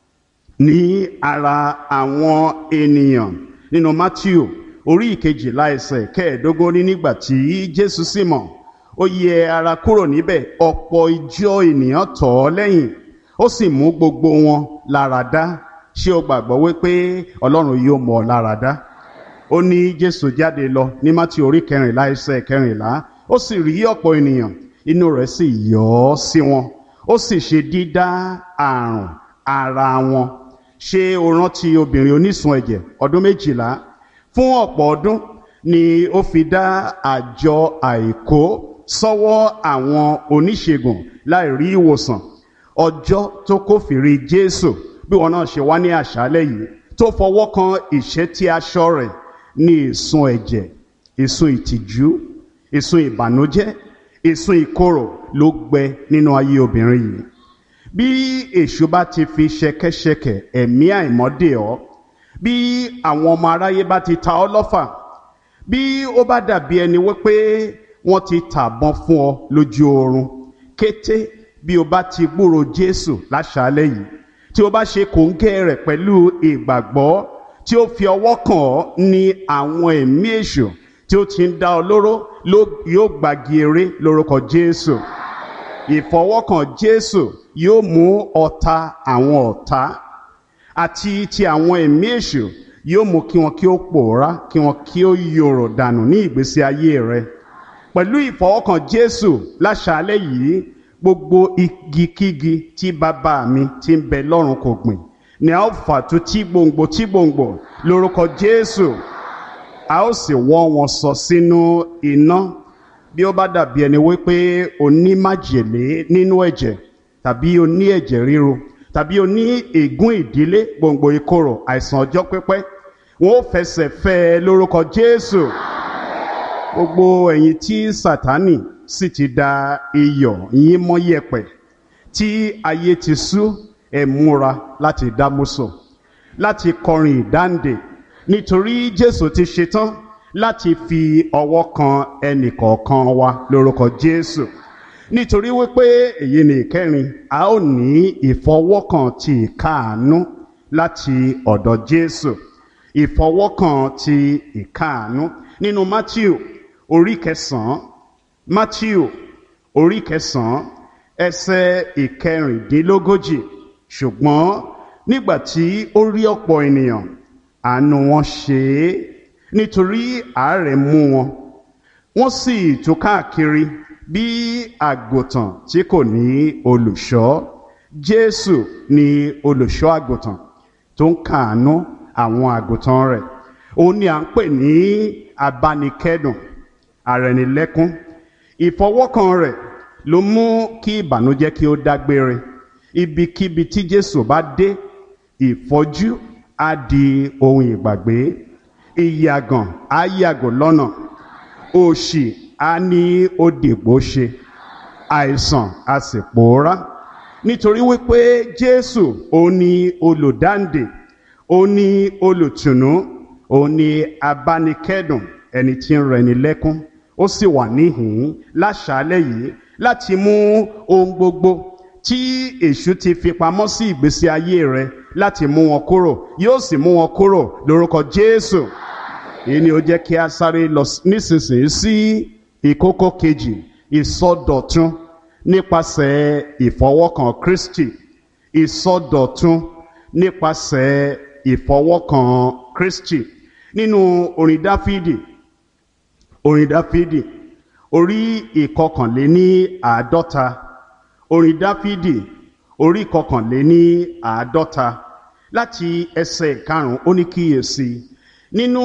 ní ara àwọn ènìyàn. Nínú Mátíù orí ìkejìlá ẹsẹ̀ kẹẹ̀ẹ́dógún ní nígbà tí Jésù sì mọ̀, ó yẹ ara kúrò níbẹ̀, ọ̀pọ̀ ìjọ ènìyàn tọ̀ ọ́ lẹ́yìn, ó sì mú gbogbo wọn lára dá. Ṣé o gbàgbọ́ wípé Ọlọ́run yóò mú ọ lára dá? Ó ní Jésù jáde lọ ní Mátíù orí kẹrìnlá ẹsẹ̀ kẹrìnlá, ó sì rí ọ̀pọ̀ ènìyàn, inú rẹ̀ sì yọ́ sí wọn, ó sì ṣe dídá àrùn ara wọn. Ṣé o rántí obìnrin onísun ẹ̀jẹ̀ ọdún méjìlá? Fún ọ̀pọ̀ ọdún ni ó fi dá àjọ àìkó sọ́wọ́ àwọn oníṣègùn láì rí ìwòsàn. Ọjọ́ tó kófìrí Jésù, bí wọn náà ṣe wá ní àṣálẹ́ yìí, tó fọwọ́ kan ìṣẹ́tí aṣọ rẹ̀, ní ìsun ẹ̀jẹ̀, ìsun ìtìjú, ìsun ìbànújẹ́, ìsun ìkorò ló gbẹ nínú ayé obìnrin yìí. Bí èṣù bá ti fi ṣẹ̀kẹ̀ṣẹ̀kẹ̀ ẹ̀mí àìmọ́dè ọ́, bí àwọn ọmọ aráyé bá ti ta ọ́ lọ́fà, bí ó bá dàbí ẹni wípé wọ́n ti tàbọn fún ọ lójú oorun, kété bí o bá ti gbúrò Jésù láṣálẹ́ yìí, tí o bá ṣe kòńgẹ́ rẹ̀ pẹ̀lú ìgbàgbọ́, tí ó fi ọwọ́ kàn ọ́, ní àwọn ẹ̀mí èṣù tí ó ti ń dá ọ lóró yóò gbági eré lórúkọ Jésù. Ìfọwọ́kàn Jésù yóò mú ọ̀tá àwọn ọ̀tá àti ti àwọn ẹ̀mí èṣù, yóò mú kí wọn kí ó pòórá, kí wọn kí ó yòrò dànù ní ìgbésí ayé rẹ. Pẹ̀lú ìfọwọ́kàn Jésù láṣálẹ́ yìí, gbogbo igikígi tí bàbá mi tí ń bẹ lọ́run kò gbìn ni a ó fàtú tí gbòǹgbò tí gbòǹgbò lórúkọ Jésù. A ó sì wọ́ wọn sọ sínú iná. Bí ó bá dàbí ẹni wípé o ní májèlé nínú ẹ̀jẹ̀, tàbí o ní ẹ̀jẹ̀ ríru, tàbí o ní ègún ìdílé, gbòǹgbò ìkorò, àìsàn ọjọ́ pípẹ́, wọn ó fẹsẹ̀ fẹ́ lórúkọ Jésù. Gbogbo ẹ̀yin tí Sátánì sì ti da iyọ̀ yín mọ́ yẹ̀pẹ̀, tí ayé ti sú, ẹ múra láti dámúsò, láti kọrin ìdáǹdè, nítorí Jésù ti ṣetán láti fi ọwọ́ kan ẹnìkọ̀ọ̀kan wa lórúkọ Jésù. Nítorí wípé èyí ni ìkẹrin, a ó ní ìfọwọ́kàn ti ìkáàánú láti ọ̀dọ̀ Jésù. Ìfọwọ́kàn ti ìkáàánú nínú Mátíù orí kẹsàn-án, Mátíù orí kẹsàn-án ẹsẹ̀ ìkẹrìndínlógójì. Ṣùgbọ́n nígbà tí ó rí ọ̀pọ̀ ènìyàn, àánú wọn ṣe é, nítorí àárẹ̀ mú wọn, wọ́n sì tú káàkiri bí àgùntàn tí kò ní olùṣọ́. Jésù ni olùṣọ́ àgùntàn tó ń káàánú àwọn àgùntàn rẹ̀. Òun ni à ń pè ní abánikẹ́dùn, arẹnilẹ́kún. Ìfọwọ́kàn rẹ̀ ló mú kí ìbànújẹ́ kí ó dágbére. Ibikíbi tí Jésù bá dé, ìfọ́jú á di ohun ìgbàgbé, ìyàgàn á yàgò lọ́nà, òṣì á ní ó dìgbò ṣe, àìsàn á sì pòórá. Nítorí wípé Jésù òun ni olùdáǹdè, òun ni olùtùnú, òun ni abánikẹ́dùn, ẹni tí ń rẹni lẹ́kún. Ó sì wà níhìn-ín láṣálẹ́ yìí láti mú ohun gbogbo tí èṣù ti fi pamọ́ sí ìgbésí ayé rẹ, láti mú wọn kúrò. Yóò sì mú wọn kúrò lórúkọ Jésù. Èyí ni ó jẹ́ kí a sáré lọ nísinsìnyí sí ìkókó kejì, ìsọdọ̀tun nípasẹ̀ ìfọwọ́kàn Kristi. Ìsọdọ̀tun nípasẹ̀ ìfọwọ́kàn Kristi. Nínú orin Dáfídì, orin Dáfídì orí ìkọkànléní àádọ́ta, orin Dáfídì orí ìkọkànléní àádọ́ta láti ẹsẹ̀ ìkarùn-ún, ó ní kíyèsí, nínú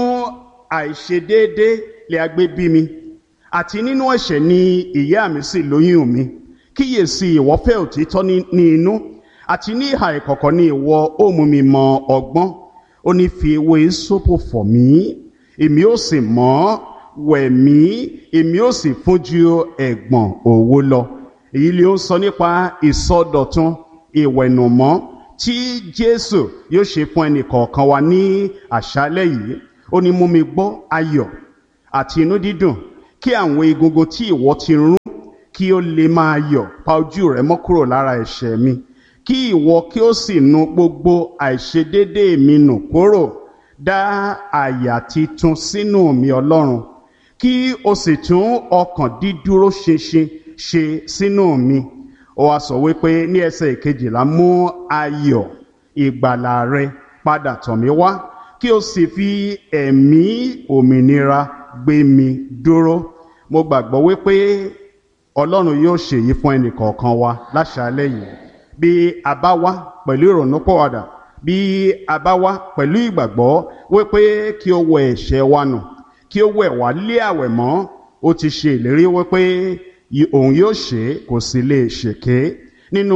àìṣedéédé lè a gbé bí mi, àti nínú ẹ̀ṣẹ̀ ni ìyá mi sì lóyún mi. Kíyèsí, ìwọ fẹ́ òtítọ́ ní inú, àti ní ìhà ìkọ̀kọ̀ ni ìwọ ó mú mi mọ ọgbọ́n. Ó ní fi ewé ìsopò fọ̀ mí, èmi ó sì mọ́, wẹ̀ mí, èmi ó sì fún ju ẹ̀gbọ̀n òwú lọ. Èyí ni ó ń sọ nípa ìsọdọ̀tun, ìwẹ̀nùmọ́ tí Jésù yóò ṣe fún ẹnì kọ̀ọ̀kan wa ní àṣálẹ́ yìí. Ó ní mú mi gbọ́ ayọ̀ àti inú dídùn, kí àwọn egungun tí ìwọ ti rún kí ó lè máa yọ̀. Pa ojú rẹ mọ́ kúrò lára ẹ̀ṣẹ̀ mi, kí ìwọ kí ó sì nu gbogbo àìṣedéédéé mi nù kúrò. Dá àyà titun sínú mi Ọlọ́run, kí o sì tún ọkàn dídúró ṣinṣin ṣe sínú mi. Ó wá sọ wípé ní ẹsẹ̀ ìkejìlá, mú ayọ̀ ìgbàlà rẹ padà tọ̀ mí wá, kí o sì fi ẹ̀mí òmìnira gbé mi dúró. Mo gbàgbọ́ wípé Ọlọ́run yóò ṣèyí fún ẹnì kọ̀ọ̀kan wa láṣálẹ́ yìí. Bí a bá wá pẹ̀lú ìrònúpìwàdà, bí a bá wá pẹ̀lú ìgbàgbọ́ wípé kí ó wẹ ẹ̀ṣẹ̀ wa nù, kí ó wẹ̀ wá lé àwẹ̀ mọ́, ó ti ṣe ìlérí wípé òun yóò ṣe, kò sì lè ṣèké. Nínú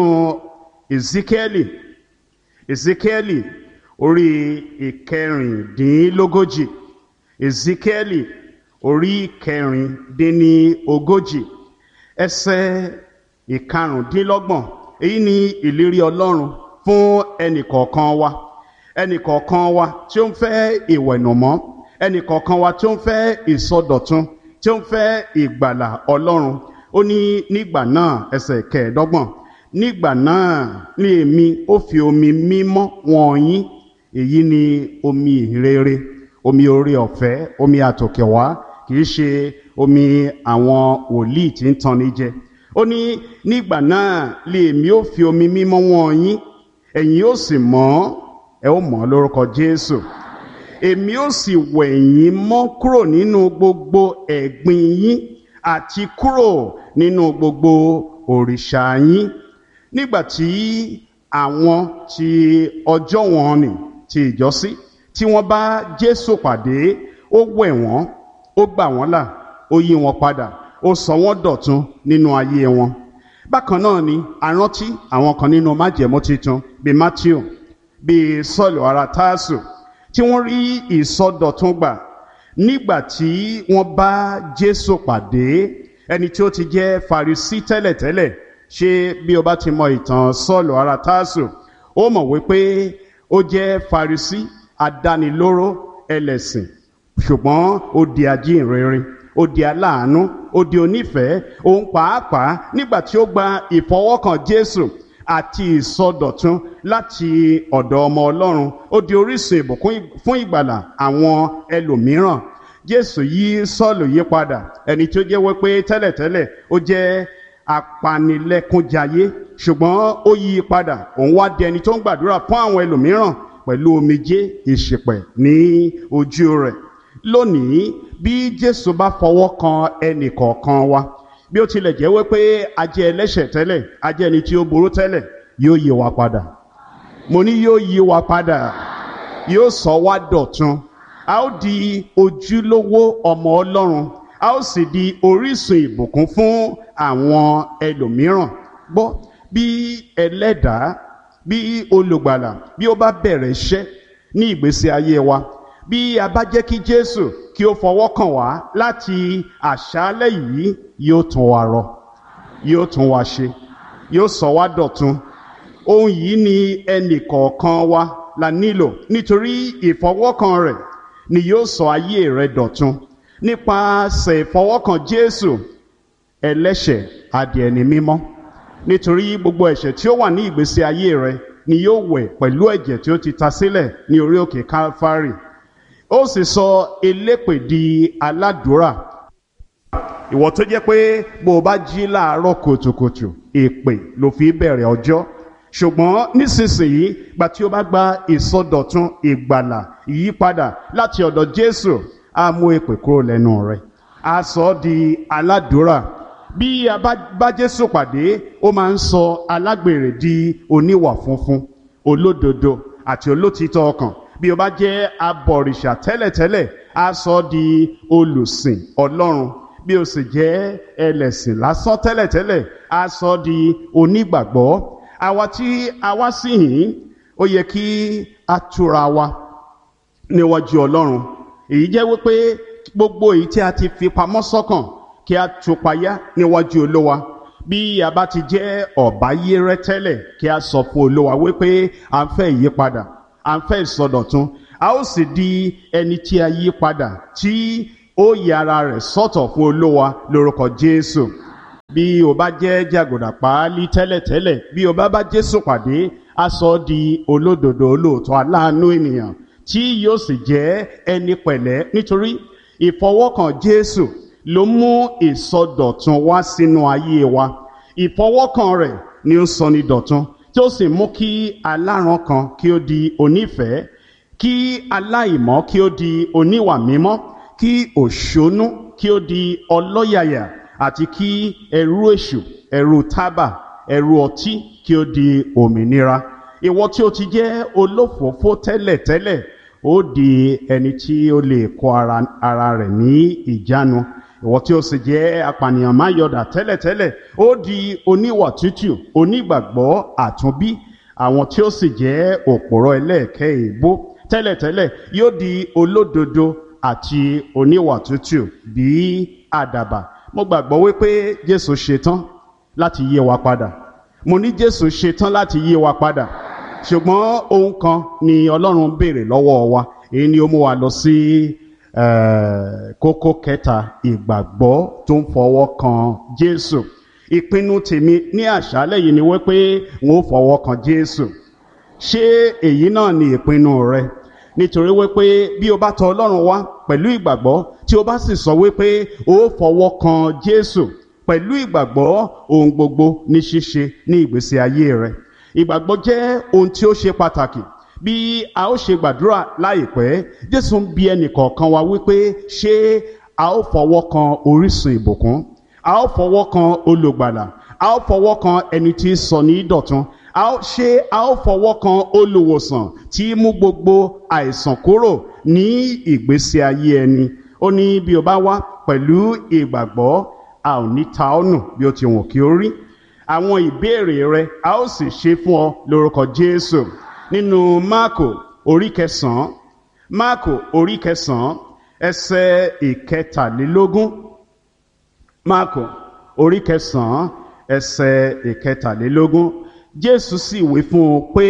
Ezekieli Ezekieli orí ìkẹrìndínlógójì, Ezekieli orí ìkẹrìndínlógójì ẹsẹ̀ ìkarùndínlọ́gbọ̀n. Èyí ni ìlérí Ọlọ́run fún ẹnìkọ̀ọ̀kan wa, ẹnìkọ̀ọ̀kan wa tí ó ń fẹ́ ìwẹ̀nùmọ́, ẹnìkọ̀ọ̀kan wa tí ó ń fẹ́ ìsọdọ̀tun, tí ó ń fẹ́ ìgbàlà Ọlọ́run. Ó ní nígbà náà, ẹsẹ̀ kẹẹ̀ẹ́dọ́gbọ̀n, nígbà náà ni èmi ó fi omi mímọ́ wọ́n yín. Èyí ni omi ìrere, omi oore ọ̀fẹ́, omi àtòkèwá, kìí ṣe omi àwọn wòlíì tí ń tanni jẹ. Ó ní nígbà náà lè èmi ó fi omi mímọ́ wọ́n yín, ẹ̀yin ó sì mọ́, ẹ ó mọ́ lórúkọ Jésù. Èmi ó sì wẹ̀ yín mọ́ kúrò nínú gbogbo ẹ̀gbin yín àti kúrò nínú gbogbo òrìṣà yín. Nígbà tí àwọn tí ọjọ́ wọn nì ti ìjọ́sí tí wọ́n bá Jésù pàdé, ó wẹ̀ wọ́n, ó gbà wọ́n là, ó yí wọn padà, ó sọ wọ́n dọ̀tun nínú ayé wọn. Bákan náà ni a rántí àwọn kan nínú májẹ̀mú titun bíi Matthew, bíi Sọ́ọ̀lù ará Tásù, tí wọ́n rí ìsọdọ̀tun gbà nígbà tí wọ́n bá Jésù pàdé. Ẹni tí ó ti jẹ́ Farisí tẹ́lẹ̀tẹ́lẹ̀, ṣé bí o bá ti mọ ìtàn Sọ́ọ̀lù ará Tásù, ó mọ̀ wípé ó jẹ́ Farisí adánilóró ẹlẹ́sìn, ṣùgbọ́n ó di ajínrere, ó di aláàánú, ó di onífẹ̀ẹ́. Òun pàápàá nígbà tí ó gba ìfọwọ́kàn Jésù àti ìsọdọ̀tun láti ọ̀dọ̀ ọmọ Ọlọ́run, ó di orísun ìbùkún fún ìgbàlà àwọn ẹlòmíràn. Jésù yí Sọ́ọ̀lù yí padà, ẹni tí ó jẹ́ wípé tẹ́lẹ̀tẹ́lẹ̀ ó jẹ́ apanilẹ́kúnjayé, ṣùgbọ́n ó yí padà, òun wá di ẹni tó ń gbàdúrà fún àwọn ẹlòmíràn pẹ̀lú omijé ìṣìpẹ̀ ní ojú rẹ̀. Lónìí, bí Jésù bá fọwọ́ kan ẹnì kọ̀ọ̀kan wa, bí ó tilẹ̀ jẹ́ wípé a jẹ́ ẹlẹ́ṣẹ̀ tẹ́lẹ̀, a jẹ́ ẹni tí ó burú tẹ́lẹ̀, yóò yí wa padà. Mo ní yóò yí wa padà, yóò sọ wá dọ̀tun. A ó di ojúlówó ọmọ Ọlọ́run, a ó sì di orísun ìbùkún fún àwọn ẹlòmíràn. Gbọ́, bí ẹlẹ́dàá, bí olùgbàlà, bí ó bá bẹ̀rẹ̀ iṣẹ́ ní ìgbésí ayé wa, bí a bá jẹ́ kí Jésù kí ó fọwọ́ kàn wá láti àṣálẹ́ yìí, yóò tún wa rọ, yóò tún wa ṣe, yóò sọ wá dọ̀tun. Ohun yìí ni ẹnì kọ̀ọ̀kan wa la nílò, nítorí ìfọwọ́kàn rẹ̀ ni yóò sọ ayé rẹ dọ̀tun. Nípasẹ̀ ìfọwọ́kàn Jésù, ẹlẹ́ṣẹ̀ á di ẹni mímọ́, nítorí gbogbo ẹ̀ṣẹ̀ tí ó wà ní ìgbésí ayé rẹ ni yóò wẹ̀ pẹ̀lú ẹ̀jẹ̀ tí ó ti ta sílẹ̀ ní orí òkè Kálífárì. Ó sì sọ elépè di aládùúrà. Ìwọ tó jẹ́ pé bó o bá jí láàárọ̀ kùtùkùtù, èpè ló fi bẹ̀rẹ̀ ọjọ́. Ṣùgbọ́n nísinsìnyí, gbà tí o bá gba ìsọdọ̀tun, ìgbàlà, ìyípadà láti ọ̀dọ̀ Jésù, á mú èpè kúrò lẹ́nu rẹ̀, á sọ ọ́ di aládùúrà. Bí a bá bá Jésù pàdé, ó máa ń sọ alágbèrè di oníwà funfun, olódodo àti olótìítọ́ ọkàn. Bí o bá jẹ́ abọ̀rìṣà tẹ́lẹ̀tẹ́lẹ̀, á sọ ọ́ di olùsìn Ọlọ́run. Bí o sì jẹ́ ẹlẹ́sìn lásán tẹ́lẹ̀tẹ́lẹ̀, á sọ ọ́ di onígbàgbọ́. Àwa tí a wá sí yìí, ó yẹ kí a túra wa níwájú Ọlọ́run. Èyí jẹ́ wípé gbogbo èyí tí a ti fi pamọ́ sọ́kàn, kí a tú payá níwájú Olúwa. bí a bá ti jẹ́ ọ̀báyérẹ́ tẹ́lẹ̀ kí a sọ fún Olúwa wípé à ń fẹ́ ìyípadà, à ń fẹ́ ìsọdọ̀tun, a ó sì di ẹni tí a yí padà tí ó yà ara rẹ̀ sọ́tọ̀ fún Olúwa lórúkọ Jésù. Bí o bá jẹ́ jàgùdà páálí tẹ́lẹ̀tẹ́lẹ̀, bí o bá bá Jésù pàdé, a sọ ọ́ di olódodo, olóòótọ́, aláàánú ènìyàn tí yóò sì jẹ́ ẹni pẹ̀lẹ́, nítorí ìfọwọ́kàn Jésù ló mú ìsọdọ̀tun wá sínú ayé wa. Ìfọwọ́kàn rẹ̀ ni ó sọ ní dọ̀tun, tí ó sì mú kí aláràn kan kí ó di onífẹ̀ẹ́, kí aláìmọ́ kí ó di oníwà mímọ́, kí òṣónú kí ó di ọlọ́yàyà, àti kí ẹrú èṣù, ẹrú tábà, ẹrú ọtí kí ó di òmìnira. Ìwọ tí ó ti jẹ́ olófòófó tẹ́lẹ̀tẹ́lẹ̀, ó di ẹni tí ó lè kó ara, ara rẹ̀ ní ìjánu. Ìwọ tí ó sì jẹ́ apànìyàn máyọ̀dà tẹ́lẹ̀tẹ́lẹ̀, ó di oníwà tútù, onígbàgbọ́ àtúnbí. Àwọn tí ó sì jẹ́ òpòrọ̀ ẹlẹ́ẹ̀kẹ́ èébó tẹ́lẹ̀tẹ́lẹ̀ yóò di olódodo àti oníwà tútù bí àdàbà. Mo gbàgbọ́ wípé Jésù ṣetán láti yí wa padà. Mo ní Jésù ṣetán láti yí wa padà. Ṣùgbọ́n ohun kan ni Ọlọ́run béèrè lọ́wọ́ wa. Èyí ni ó mú wa lọ sí kókó kẹta, ìgbàgbọ́ tó ń fọwọ́ kan Jésù. Ìpinnu tèmi ní àṣálẹ́ yìí ni wípé n ó fọwọ́ kan Jésù. Ṣé èyí náà ni ìpinnu rẹ? Nítorí wípé bí o bá tọ̀ Ọlọ́run wá pẹ̀lú ìgbàgbọ́, tí o bá sì sọ wípé o fọwọ́ kan Jésù pẹ̀lú ìgbàgbọ́, ohun gbogbo ní ṣíṣe ní ìgbésí ayé rẹ. Ìgbàgbọ́ jẹ́ ohun tí ó ṣe pàtàkì. Bí a ó ṣe gbàdúrà láìpẹ́, Jésù ń bi ẹnì kọ̀ọ̀kan wa wípé ṣé a ó fọwọ́ kan orísun ìbùkún, a ó fọwọ́ kan olùgbàlà, a ó fọwọ́ kan ẹni tí sọ ní dọ̀tun, a ó ṣe a ó fọwọ́ kan olùwòsàn tí mú gbogbo àìsàn kúrò ní ìgbésí ayé ẹni. Ó ní bí o bá wá pẹ̀lú ìgbàgbọ́, a ò ní ta ọ́ nù bí ó ti wù kí ó rí. Àwọn ìbéèrè rẹ a ó sì ṣe fún ọ lórúkọ Jésù. Nínú Máàkò orí kẹsàn-án, Máàkò orí kẹsàn-án ẹsẹ̀ ìkẹtàlélógún. Máàkò orí kẹsàn-án ẹsẹ̀ ìkẹtàlélógún. Jésù sì wí fún un pé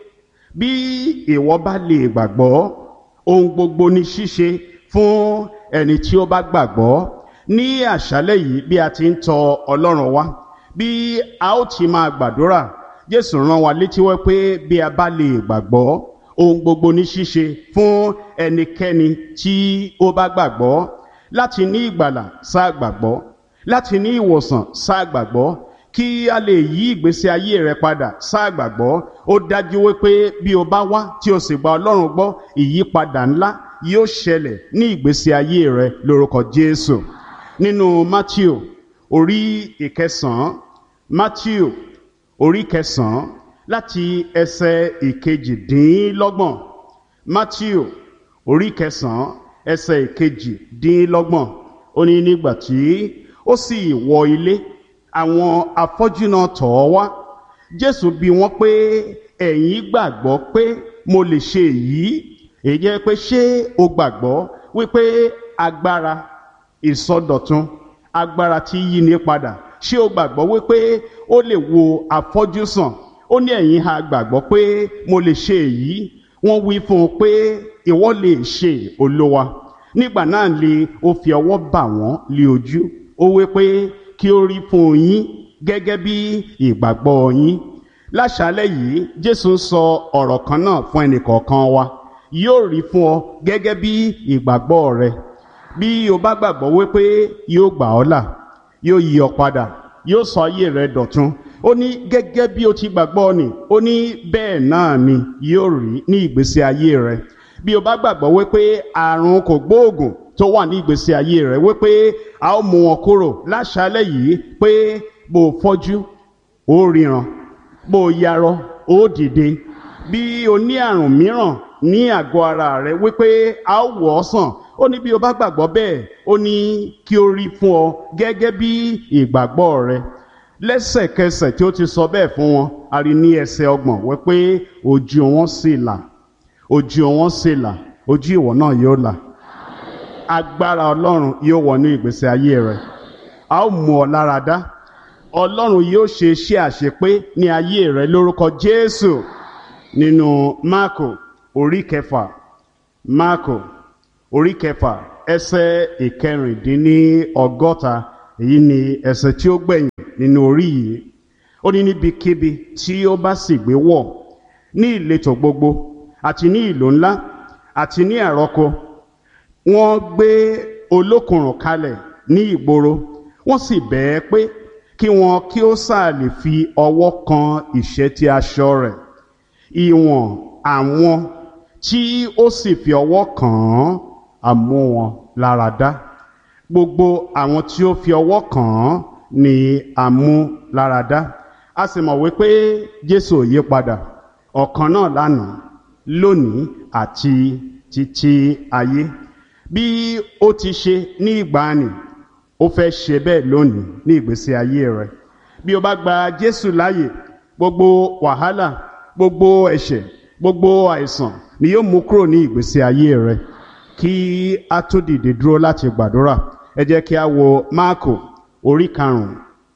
bí ìwọ bá lè gbàgbọ́, ohun gbogbo ní ṣíṣe fún ẹni tí ó bá gbàgbọ́. Ní àṣálẹ́ yìí bí a ti ń tọ Ọlọ́run wá, bí a ó ti máa gbàdúrà, Jésù rán wa létí wá pé bí a bá lè gbàgbọ́, ohun gbogbo ní ṣíṣe fún ẹnikẹ́ni tí ó bá gbàgbọ́. Láti ní ìgbàlà sáà gbàgbọ́, láti ní ìwòsàn sáà gbàgbọ́, kí a lè yí ìgbésí ayé rẹ padà sáà gbàgbọ́. Ó dájú wípé bí o bá wá tí o sì gba Ọlọ́run gbọ́, ìyípadà ńlá yóò ṣẹlẹ̀ ní ìgbésí ayé rẹ lórúkọ Jésù. Nínú Mátíù orí ìkẹsàn-án, Mátíù orí kẹsàn-án láti ẹsẹ̀ ìkejìdínlọ́gbọ̀n. Mátíù orí kẹsàn-án ẹsẹ̀ ìkejìdínlọ́gbọ̀n. Ó ní nígbà tí ó sì wọ ilé, àwọn afọ́jú náà tọ̀ ọ́ wá. Jésù bi wọ́n pé ẹ̀yin gbàgbọ́ pé mo lè ṣe èyí? Èyí jẹ́ pé ṣé o gbàgbọ́ wípé agbára ìsọdọ̀tun, agbára tí yí ni padà, ṣé o gbàgbọ́ wípé ó lè wo afọ́jú sàn? Ó ní ẹ̀yin ha gbàgbọ́ pé mo lè ṣe èyí? Wọ́n wí fún un pé ìwọ lè ṣe, Olúwa. Nígbà náà lè ó fi ọwọ́ bà wọ́n lé ojú. Ó wí pé kí ó rí fún yín gẹ́gẹ́ bí ìgbàgbọ́ yín. Láṣálẹ́ yìí Jésù ń sọ ọ̀rọ̀ kan náà fún ẹnìkọ̀ọ̀kan wa. Yóò rí fún ọ gẹ́gẹ́ bí ìgbàgbọ́ rẹ. Bí o bá gbàgbọ́ wípé yóò gbà ọ́ là, yóò yí ọ padà, yóò sọ ayé rẹ dọ̀tun. Ó ní gẹ́gẹ́ bí o ti gbàgbọ́ ni, ó ní bẹ́ẹ̀ náà ni yóò rí ní ìgbésí ayé rẹ. Bí o bá gbàgbọ́ wípé àrùn kò gbóògùn tó wà ní ìgbésí ayé rẹ, wípé a ó mú wọn kúrò láṣálẹ́ yìí, pé bó fọ́jú ó ríran, bó yarọ ó dìde. Bí o ní àrùn mìíràn ní àgọ́ ara rẹ, wípé a ó wò ọ́ sàn. Ó ní bí o bá gbàgbọ́ bẹ́ẹ̀, ó ní kí ó rí fún ọ gẹ́gẹ́ bí ìgbàgbọ́ rẹ. Lẹ́sẹ̀kẹsẹ̀ tí ó ti sọ bẹ́ẹ̀ fún wọn, a rí ní ẹsẹ̀ ọgbọ̀n wípé ojú wọn sì là, ojú wọn sì là, ojú ìwọ náà yóò là. Agbára Ọlọ́run yóò wọnú ìgbésí ayé rẹ. A ó mú ọ lára dá Ọlọ́run yóò ṣe iṣẹ́ àṣepé ní ayé rẹ lórúkọ Jésù. Nínú Máàkò orí kẹfà, Máàkò orí kẹfà ẹsẹ̀ ìkẹrìndínlọ́gọ́ta, èyí ni ẹsẹ̀ tí ó gbẹ̀yìn nínú orí yìí. Ó ní níbikíbi tí ó bá sì gbé wọ̀, ní ìletò gbogbo àti ní ìlú ńlá àti ní àrọ́kọ, wọ́n gbé olókùnrùn kalẹ̀ ní ìgboro, wọ́n sì bẹ̀ ẹ́ pé kí wọn kí ó sáà lè fi ọwọ́ kan ìṣẹ́tí aṣọ rẹ̀. Ìwọ̀n àwọn tí ó sì fi ọwọ́ kàn án á mú wọn lára dá. Gbogbo àwọn tí ó fi ọwọ́ kàn án ni á mú lára dá. A sì mọ̀ wípé Jésù ò yí padà, ọ̀kan náà lánàá, lónìí àti títí ayé. Bí ó ti ṣe ní ìgbàanì, ó fẹ́ ṣe bẹ́ẹ̀ lónìí ní ìgbésí ayé rẹ. Bí o bá gba Jésù láàyè, gbogbo wàhálà, gbogbo ẹ̀ṣẹ̀, gbogbo àìsàn ni yóò mú kúrò ní ìgbésí ayé rẹ. Kí a tó dìde dúró láti gbàdúrà, ẹ jẹ́ kí a wo Máàkò orí karùn-ún.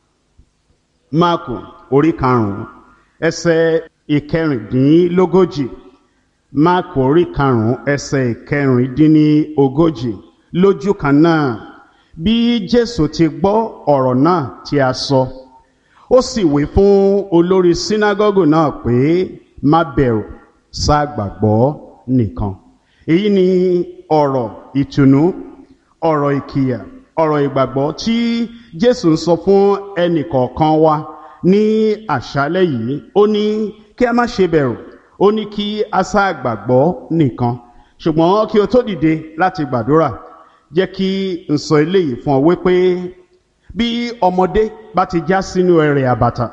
Máàkò orí karùn-ún ẹsẹ̀ ìkẹrìndínlógójì. Máàkò orí karùn-ún ẹsẹ̀ ìkẹrìndínlógójì. Lójú kan náà, bí Jésù ti gbọ́ ọ̀rọ̀ náà tí a sọ, ó sì wí fún olórí sínágọ́gù náà pé, má bẹ̀rù, sá gbàgbọ́ nìkan. Èyí ni ọ̀rọ̀ ìtùnú, ọ̀rọ̀ ìkìyà, ọ̀rọ̀ ìgbàgbọ́ tí Jésù ń sọ fún ẹnì kọ̀ọ̀kan wa ní àṣálẹ́ yìí. Ó ní kí a má ṣe bẹ̀rù, ó ní kí a sá gbàgbọ́ nìkan. Ṣùgbọ́n kí o tó dìde láti gbàdúrà, jẹ́ kí n sọ eléyìí fún ọ wípé bí ọmọdé bá ti já sínú ẹrẹ̀ àbàtà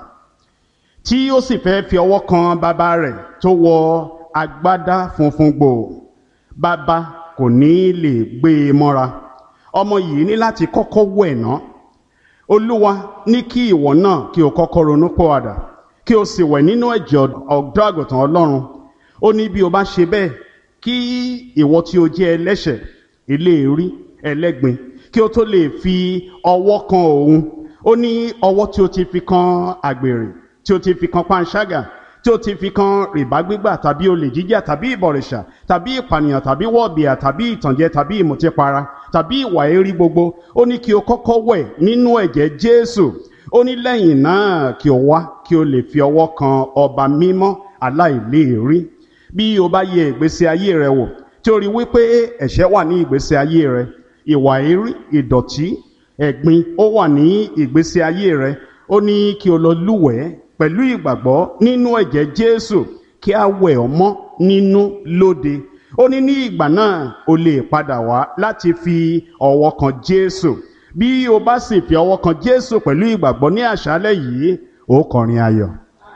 tí ó sì fẹ́ fi ọwọ́ kan bàbá rẹ̀ tó wọ agbádá funfun gbòò, bàbá kò ní lè gbé e mọ́ra. Ọmọ yìí ní láti kọ́kọ́ wẹ̀ ná. Olúwa ní kí ìwọ náà kí o kọ́kọ́ ronú pọ̀wàdà, kí o sì wẹ̀ nínú ẹ̀jẹ̀ ọ̀dọ́ àgùntàn Ọlọ́run. Ó ní bí o bá ṣe bẹ́ẹ̀, kí ìwọ tí o jẹ́ ẹlẹ́ṣẹ̀, eléèrí, ẹlẹ́gbin, kí o tó lè fi ọwọ́ kan òun. Ó ní ọwọ́ tí o ti fi kan àgbèrè, tí o ti fi kan panṣágà, tí o ti fi kan rìbá gbígbà tàbí olè jíjà tàbí ìbọ̀rìṣà tàbí ìpànìyàn tàbí wọ̀bìà tàbí ìtànjẹ tàbí ìmùtípara tàbí ìwà èérí gbogbo. Ó ní kí o kọ́kọ́ wẹ̀ nínú ẹ̀jẹ̀ Jésù. Ó ní lẹ́yìn náà kí o wá kí o lè fi ọwọ́ kan ọba mímọ́ aláìléèrí. Bí o bá yẹ ìgbésí ayé rẹ wò, tí o rí wípé ẹ̀ṣẹ̀ wà ní ìgbésí ayé rẹ, ìwà èérí, ìdọ̀tí, ẹ̀gbin ó wà ní ìgbésí ayé rẹ, ó ní kí o lọ lúwẹ̀ẹ́ pẹ̀lú ìgbàgbọ́ nínú ẹ̀jẹ̀ Jésù, kí a wẹ̀ ọ́ mọ́ nínú lóde. Ó ní ní ìgbà náà o lè padà wá láti fi ọwọ́ kan Jésù. Bí o bá sì fi ọwọ́ kan Jésù pẹ̀lú ìgbàgbọ́ ní àṣálẹ́ yìí, ó kọrin ayọ̀.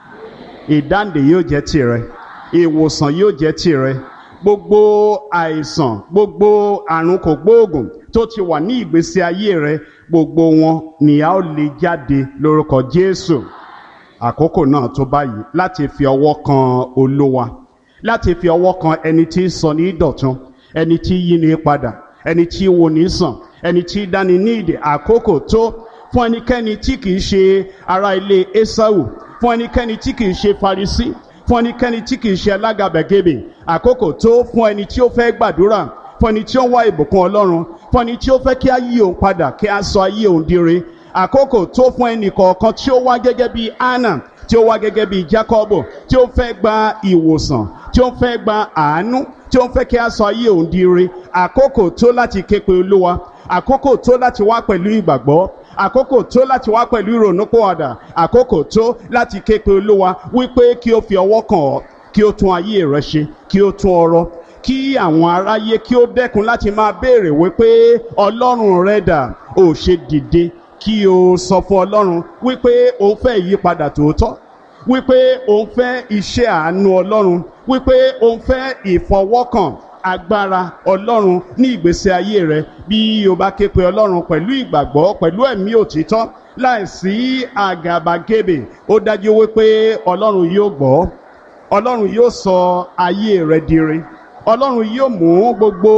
Ìdáǹdè yóò jẹ́ tìrẹ, ìwòsàn yóò jẹ́ tìrẹ. Gbogbo àìsàn, gbogbo àrùn kògbóògùn tó ti wà ní ìgbésí ayé rẹ, gbogbo wọn ni a ó lè jáde lórúkọ Jésù. Àkókò náà tó báyìí láti fi ọwọ́ kan Olúwa, láti fi ọwọ́ kan ẹni tí ń sọ ní ìdọ̀tun, ẹni tí yí ni padà, ẹni tí wò ní sàn, ẹni tí dáni ní ìdè. Àkókò tó fún ẹnikẹ́ni tí kìí ṣe ará ilé Ésáù, fún ẹnikẹ́ni tí kìí ṣe Farisí, fún ẹnikẹ́ni tí kìí ṣe alágàbàgebè. Àkókò tó fún ẹni tí ó fẹ́ gbàdúrà, fún ẹni tí ó ń wá ìbùkún Ọlọ́run, fún ẹni tí ó fẹ́ kí á yí òun padà, kí á sọ ayé òun dire. Àkókò tó fún ẹnì kọ̀ọ̀kan tí ó wá gẹ́gẹ́ bí Áánà, tí ó wá gẹ́gẹ́ bí Jákọ́bù, tí ó fẹ́ gba ìwòsàn, tí ó fẹ́ gba àánú, tí ó fẹ́ kí á sọ ayé òun dire. Àkókò tó láti ké pe Olúwa, àkókò tó láti wá pẹ̀lú ìgbàgbọ́, àkókò tó láti wá pẹ̀lú ìrònúpìwàdà, àkókò tó láti ké pe Olúwa wípé kí ó fi ọwọ́ kàn ọ́, kí ó tún ayé rẹ ṣe, kí ó tún ọrọ̀, kí àwọn aráyé kí ó dẹ́kun láti máa béèrè wípé Ọlọ́run rẹ dà. Ó ṣe dìde kí o sọ fún Ọlọ́run wípé o fẹ́ ìyípadà tòótọ́, wípé o fẹ́ iṣẹ́ àánú Ọlọ́run, wípé o fẹ́ ìfọwọ́kàn agbára Ọlọ́run ní ìgbésí ayé rẹ. Bí o bá ké pe Ọlọ́run pẹ̀lú ìgbàgbọ́, pẹ̀lú ẹ̀mí òtítọ́, láìsí àgàbàgebè, ó dájú wípé Ọlọ́run yóò gbọ́, Ọlọ́run yóò sọ ayé rẹ dire, Ọlọ́run yóò mú gbogbo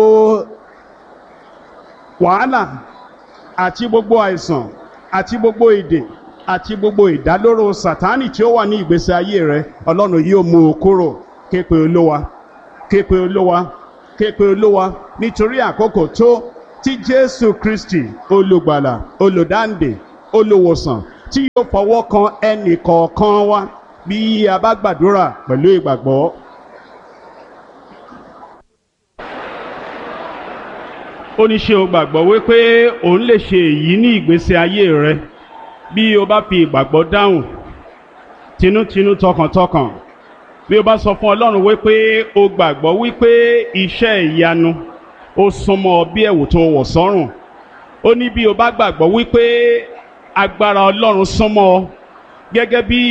wàhálà àti gbogbo àìsàn àti gbogbo ìdè àti gbogbo ìdálóró sàtánì tí ó wà ní ìgbésí ayé rẹ ọlọ́run yóò mú o kúrò. Ké pe olúwa ké pe olúwa ké pe olúwa nítorí àkókò tó tí jésù kristi olùgbàlà olùdáǹdè olùwòsàn tí yóò fọwọ́ kan ẹnì kọ̀ọ̀kan wa bí a bá gbàdúrà pẹ̀lú ìgbàgbọ́. Ó ní ṣé o gbàgbọ́ wípé òun lè ṣe èyí ní ìgbésí ayé rẹ bí o bá fi ìgbàgbọ́ dáhùn tinútinú tọkàntọkàn bí o bá sọ fún ọlọ́run wípé o gbàgbọ́ wípé iṣẹ́ ìyanu ó súnmọ́ bí ẹ̀wù tó wọ̀ sọ́rùn. Ó ní bí o bá gbàgbọ́ wípé agbára ọlọ́run súnmọ́ ọ gẹ́gẹ́ bí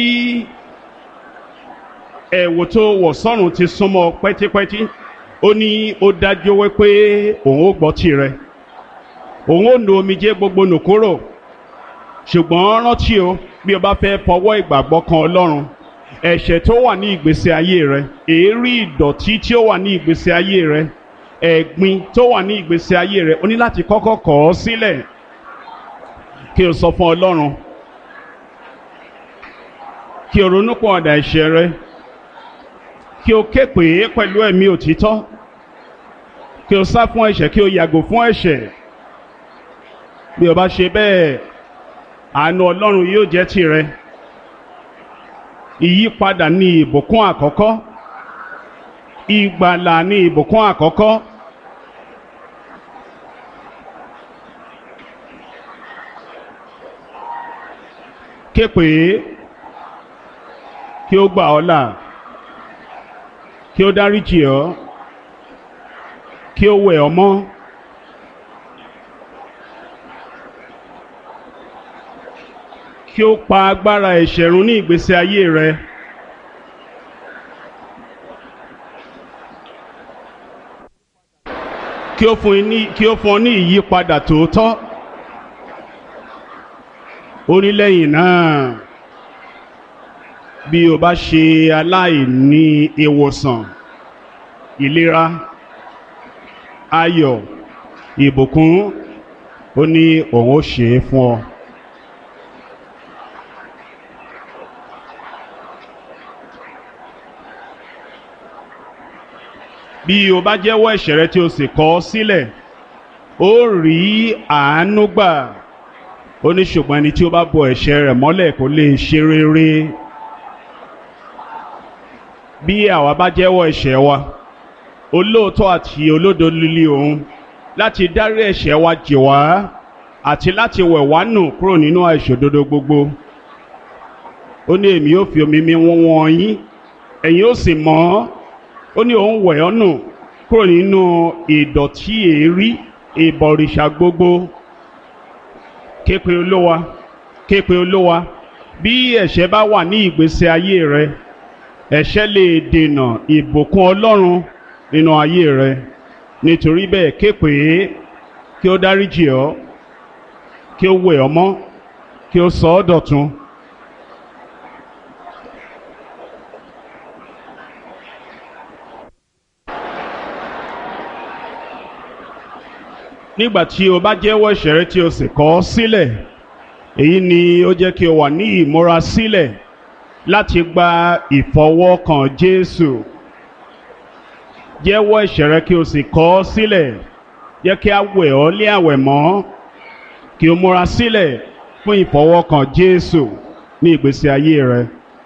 ẹ̀wù tó wọ̀ sọ́rùn ti súnmọ́ ọ pẹ́típẹ́tí. Ó ní ó dájú wípé òun ó gbọ́ tirẹ̀ òun ó nu omijé gbogbo nù kúrò. Ṣùgbọ́n rántí o bí o bá fẹ́ fọwọ́ ìgbàgbọ́ kan ọlọ́run ẹ̀ṣẹ̀ tó wà ní ìgbésí ayé rẹ èérí ìdọ̀tí tí ó wà ní ìgbésí ayé rẹ ẹ̀gbin tó wà ní ìgbésí ayé rẹ o ní láti kọ́kọ́ kọ̀ ọ́ sílẹ̀ kí o sọ fún ọlọ́run kí o ronú pọ̀ọ̀dà ẹ̀ṣẹ̀ rẹ kí o ké pè é pẹ̀lú ẹ̀mí òtítọ́ kí o sá fún ẹ̀ṣẹ̀ kí o yàgò fún ẹ̀ṣẹ̀. Bí o bá ṣe bẹ́ẹ̀ àánú ọlọ́run yóò jẹ́ tìrẹ. Ìyípadà ní ìbùkún àkọ́kọ́ ìgbàlà ní ìbùkún àkọ́kọ́. Ké pè é kí ó gbà ọ́ là kí ó dáríjì ọ́ kí ó wẹ̀ ọ́ mọ́. Kí ó pa agbára ẹ̀ṣẹ̀ run ní ìgbésí ayé rẹ. Kí ó fún ní kí ó fún ọ ní ìyípadà tòótọ́. Ó ní lẹ́yìn náà bí o bá ṣe aláìní ìwòsàn ìlera ayọ̀ ìbùkún ó ní òun ó ṣe é fún ọ. Bí o bá jẹ́wọ́ ẹ̀ṣẹ̀ rẹ tí o sì kọ̀ ọ́ sílẹ̀ ó rí àánú gbà. Ó ní ṣùgbọ́n ẹni tí ó bá bo ẹ̀ṣẹ̀ rẹ̀ mọ́lẹ̀ kò lè ṣe rere. Bí àwa bá jẹ́wọ́ ẹ̀ṣẹ̀ wa olóòótọ́ àti olódodo líle òun láti dárí ẹ̀ṣẹ̀ wa jì wá àti láti wẹ̀ wá nù kúrò nínú àìṣòdodo gbogbo. Ó ní èmi yóò fi omi mi wọ́n wọ́n yín ẹ̀yin ó sì mọ́. Ó ní òun wẹ̀ ọ́ nù kúrò nínú ìdọ̀tí èérí ìbọ̀rìṣà gbogbo. Ké pe olúwa ké pe olúwa bí ẹ̀ṣẹ̀ bá wà ní ìgbésí ayé rẹ ẹ̀ṣẹ̀ lè dènà ìbùkún ọlọ́run nínú ayé rẹ. Nítorí bẹ́ẹ̀ ké pè é kí ó dáríjì ọ́ kí ó wẹ̀ ọ́ mọ́ kí ó sọ ọ́ dọ̀tun. Nígbà tí o bá jẹ́wọ́ ẹ̀ṣẹ̀ rẹ tí o sì kọ̀ ọ́ sílẹ̀ èyí ni ó jẹ́ kí o wà ní ìmúra sílẹ̀ láti gba ìfọwọ́kàn Jésù. Jẹ́wọ́ ẹ̀ṣẹ̀ rẹ kí o sì kọ̀ ọ́ sílẹ̀ jẹ́ kí a wẹ̀ ọ́ lé àwẹ̀ mọ́ kí o múra sílẹ̀ fún ìfọwọ́kàn Jésù ní ìgbésí ayé rẹ.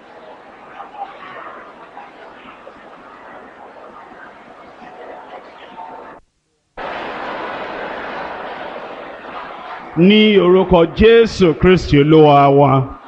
Ní orúkọ Jésù Kristi Olúwa wa.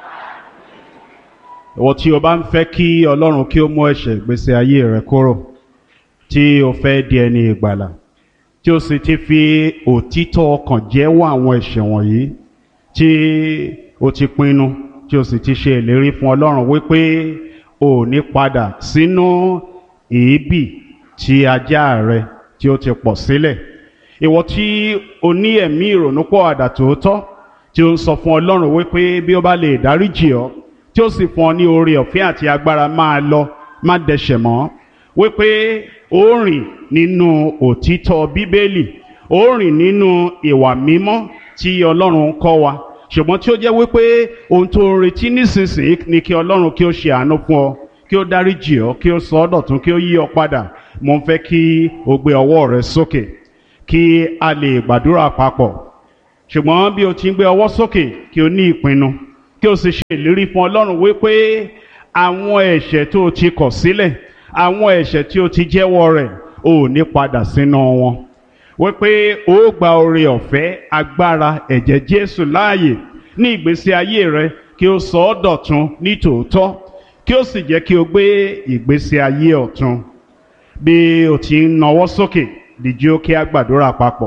Ìwọ tí o bá ń fẹ́ kí Ọlọ́run kí ó mú ẹ̀ṣẹ̀ ìgbésí ayé rẹ kúrò tí o fẹ́ di ẹni ìgbàlà tí o sì ti fi òtítọ́ ọkàn jẹ́wọ́ àwọn ẹ̀ṣẹ̀ wọ̀nyí tí o ti pinnu tí o sì ti ṣe ìlérí fún Ọlọ́run wípé o ò ní padà sínú èébì tí ajá rẹ tí ó ti pọ̀ sílẹ̀. Ìwọ tí o ní ẹ̀mí ìrònúpọ̀àdà tòótọ́ tí o ń sọ fún Ọlọ́run wípé bí ó bá lè dáríjì ọ́ tí ó sì fún ọ ní oore ọ̀fẹ́ àti agbára máa lọ má dẹ̀ṣẹ̀ mọ́ wípé ó rìn nínú òtítọ́ Bíbélì ó rìn nínú ìwà mímọ́ tí Ọlọ́run kọ́ wa ṣùgbọ́n tí ó jẹ́ wípé ohun tó ń retí nísinsìnyí ni kí Ọlọ́run kí ó ṣe àánú fún ọ, kí ó dáríjì ọ, kí ó sọ ọ́ dọ̀tun, kí ó yí ọ padà. Mo ń fẹ́ kí o gbé ọwọ́ rẹ sókè kí a lè gbàdúrà papọ̀. Ṣùgbọ́n bí o ti ń gbé ọwọ́ sókè, kí o ní ìpinnu, kí o sì ṣe ìlérí fún Ọlọ́run wípé àwọn ẹ̀ṣẹ̀ tó o ti kọ̀ sílẹ̀, àwọn ẹ̀ṣẹ̀ tí o ti jẹ́wọ́ rẹ̀, o ò ní padà sínú wọn. Wípé o ó gba oore ọ̀fẹ́ agbára ẹ̀jẹ̀ Jésù láàyè ní ìgbésí ayé rẹ, kí o sọ ọ́ dọ̀tun ní tòótọ́, kí o sì jẹ́ kí o gbé ìgbésí ayé ọ̀tun. Bí o ti ń nawọ́ sókè, dìde ó kí a gbàdúrà papọ̀.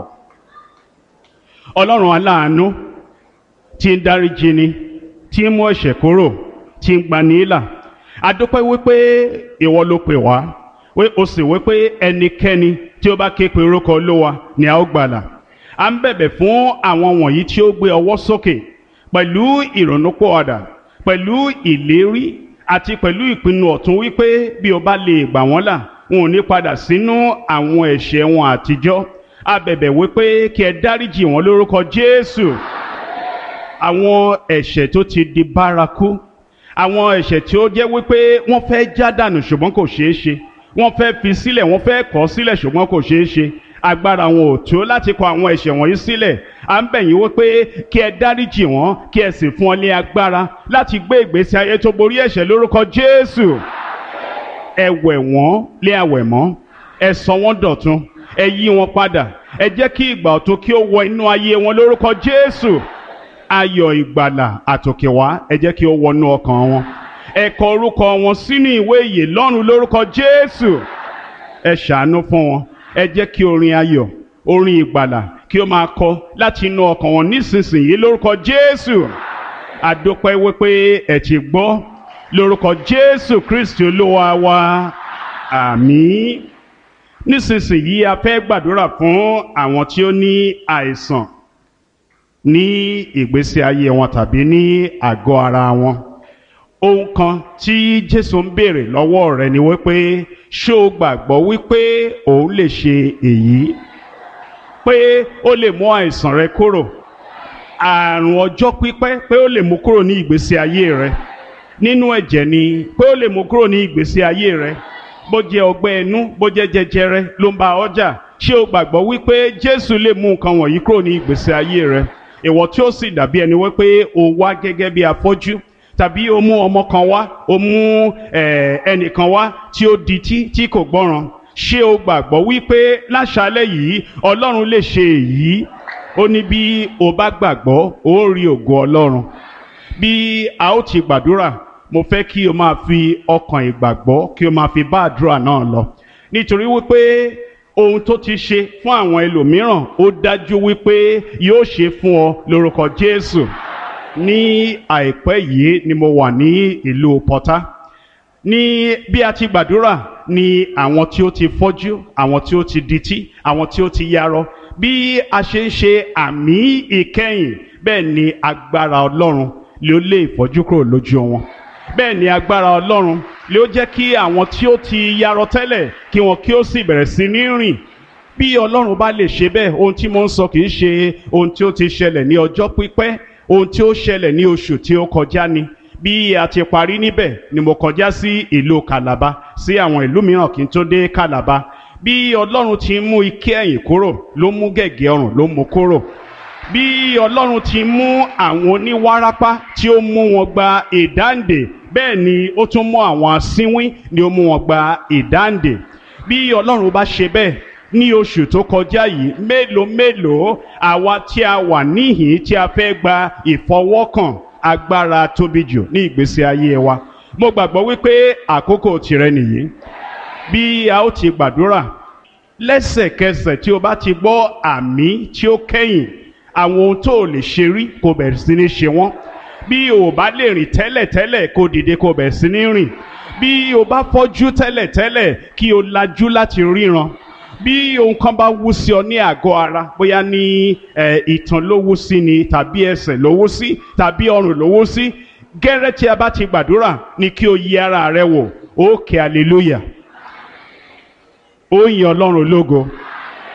Ọlọ́run aláàánú tí ń dáríjì ni, tí ń mú ẹ̀ṣẹ̀ kúrò, tí ń gbani là. A dúpẹ́ wípé ìwọ ló pè wá, o sì wípé ẹnikẹ́ni tí ó bá ké pe orúkọ Olúwa ni a ó gbàlà. À ń bẹ̀bẹ̀ fún àwọn wọ̀nyí tí ó gbé ọwọ́ sókè pẹ̀lú ìrònúpìwàdà, pẹ̀lú ìlérí àti pẹ̀lú ìpinnu ọ̀tun wípé bí o bá lè gbà wọ́n là, wọn ò ní padà sínú àwọn ẹ̀ṣẹ̀ wọn àtijọ́. A bẹ̀bẹ̀ wípé kí ẹ dáríjì wọn lórúkọ Jésù. Àwọn ẹ̀ṣẹ̀ tó ti di bárakú, àwọn ẹ̀ṣẹ̀ tí ó jẹ́ wípé wọ́n fẹ́ já dànù ṣùgbọ́n kò ṣeé ṣe, wọ́n fẹ́ fi sílẹ̀, wọ́n fẹ́ kọ̀ sílẹ̀ ṣùgbọ́n kò ṣeé ṣe. Agbára wọn ò tó láti kọ̀ àwọn ẹ̀ṣẹ̀ wọ̀nyí sílẹ̀. À ń bẹ̀ yín wípé kí ẹ dáríjì wọn, kí ẹ sì fún wọn ní agbára láti gbé ìgbésí ayé tó borí ẹ̀ṣẹ̀ lórúkọ Jésù. Ẹ wẹ̀ wọ́n lé àwẹ̀mọ́, ẹ sọ wọ́n dọ̀tun, ẹ yí wọn padà, ẹ jẹ́ kí ìgbà ọ̀tun kí ó wọ inú ayé wọn lórúkọ Jésù. Ayọ̀ ìgbàlà àtòkèwá ẹ jẹ́ kí ó wọnú ọkàn wọn. Ẹ kọ orúkọ wọn sínú ìwé ìyè lọ́run lórúkọ Jésù. Ẹ ṣàánú fún wọn, ẹ jẹ́ kí orin ayọ̀, orin ìgbàlà kí ó máa kọ láti inú ọkàn wọn nísinsìnyí lórúkọ Jésù. A dúpẹ́ wípé ẹ ti gbọ́, lórúkọ Jésù Kristi Olúwa wa, àmín. Nísinsìnyí a fẹ́ gbàdúrà fún àwọn tí ó ní àìsàn ní ìgbésí ayé wọn tàbí ní àgọ́ ara wọn. Ohun kan tí Jésù ń béèrè lọ́wọ́ rẹ ni wípé ṣé o gbàgbọ́ wípé òun lè ṣe èyí, pé ó lè mú àìsàn rẹ kúrò, àrùn ọjọ́ pípẹ́ pé ó lè mú kúrò ní ìgbésí ayé rẹ, nínú ẹ̀jẹ̀ ni pé ó lè mú kúrò ní ìgbésí ayé rẹ, bó jẹ́ ọgbẹ́ inú, bó jẹ́ jẹjẹrẹ ló ń bá ọ jà. Ṣé o gbàgbọ́ wípé Jésù lè mú nǹkan wọ̀nyí kúrò ní ìgbésí ayé rẹ? Ìwọ tí ó sì dàbí ẹni wípé o wá gẹ́gẹ́ bí afọ́jú, tàbí o mú ọmọ kan wá, o mú ẹnìkan wá tí ó dití tí kò gbọ́ràn. Ṣé o gbàgbọ́ wípé láṣálẹ́ yìí Ọlọ́run lè ṣe èyí? Ó ní bí o bá gbàgbọ́, ó rí ògo Ọlọ́run. Bí a ó ti gbàdúrà, mo fẹ́ kí o máa fi ọkàn ìgbàgbọ́ kí o máa fi bá àdúrà náà lọ. Nítorí wípé ohun tó ti ṣe fún àwọn ẹlòmíràn, ó dájú wípé yóò ṣe fún ọ lórúkọ Jésù. Ní àìpẹ́ yìí ni mo wà ní ìlú Pọ́tà. Ní bí a ti gbàdúrà ni àwọn tí ó ti fọ́jú, àwọn tí ó ti dití, àwọn tí ó ti yarọ. Bí a ṣe ń ṣe àmì ìkẹyìn, bẹ́ẹ̀ ni agbára Ọlọ́run ló lé ìfọ́jú kúrò lójú wọn. Bẹ́ẹ̀ ni agbára Ọlọ́run ló jẹ́ kí àwọn tí ó ti yarọ tẹ́lẹ̀ kí wọn kí ó sì bẹ̀rẹ̀ sí ní rìn. Bí Ọlọ́run bá lè ṣe bẹ́ẹ̀, ohun tí mo ń sọ kì í ṣe ohun tí ó ti ṣẹlẹ̀ ní ọjọ́ pípẹ́, ohun tí ó ṣẹlẹ̀ ní oṣù tí ó kọjá ni. Bí a ti parí níbẹ̀ ni mo kọjá sí ìlú Calabar, sí àwọn ìlú mìíràn kí n tó dé Calabar. Bí Ọlọ́run ti mú ike ẹ̀yìn kúrò, ló mú gẹ̀gẹ̀ ọrùn ló mú kúrò. Bí Ọlọ́run ti mú àwọn oníwárápá tí ó mú wọn gba ìdáǹdè, bẹ́ẹ̀ ni ó tún mú àwọn asínwín ni ó mú wọn gba ìdáǹdè. Bí Ọlọ́run bá ṣe bẹ́ẹ̀ ní oṣù tó kọjá yìí, mélòó mélòó àwa tí a wà níhìn tí a fẹ́ gba ìfọwọ́kàn agbára tóbi jù ní ìgbésí ayé wa. Mo gbàgbọ́ wípé àkókò tìrẹ nìyí. Bí a ó ti gbàdúrà, lẹ́sẹ̀kẹsẹ̀ tí o bá ti gbọ́ àmì tí ó kẹ́yìn, àwọn ohun tó lè ṣe rí kó bẹ̀rẹ̀ sí ní ṣe wọ́n. Bí o bá lè rìn tẹ́lẹ̀tẹ́lẹ̀ kó dìde kó bẹ̀rẹ̀ sí ní rìn. Bí o bá fọ́jú tẹ́lẹ̀tẹ́lẹ̀ kí o lajú láti ríran. Bí ohun kan bá wú sí ọ ní àgọ́ ara, bóyá ní ìtàn ló wú sí ni, tàbí ẹsẹ̀ ló wú sí, tàbí ọrùn ló wú sí, gẹ́rẹ́ tí a bá ti gbàdúrà ni kí o yí ara rẹ wò. Ó kẹ́ hallelujah, ó yin Ọlọ́run lógo,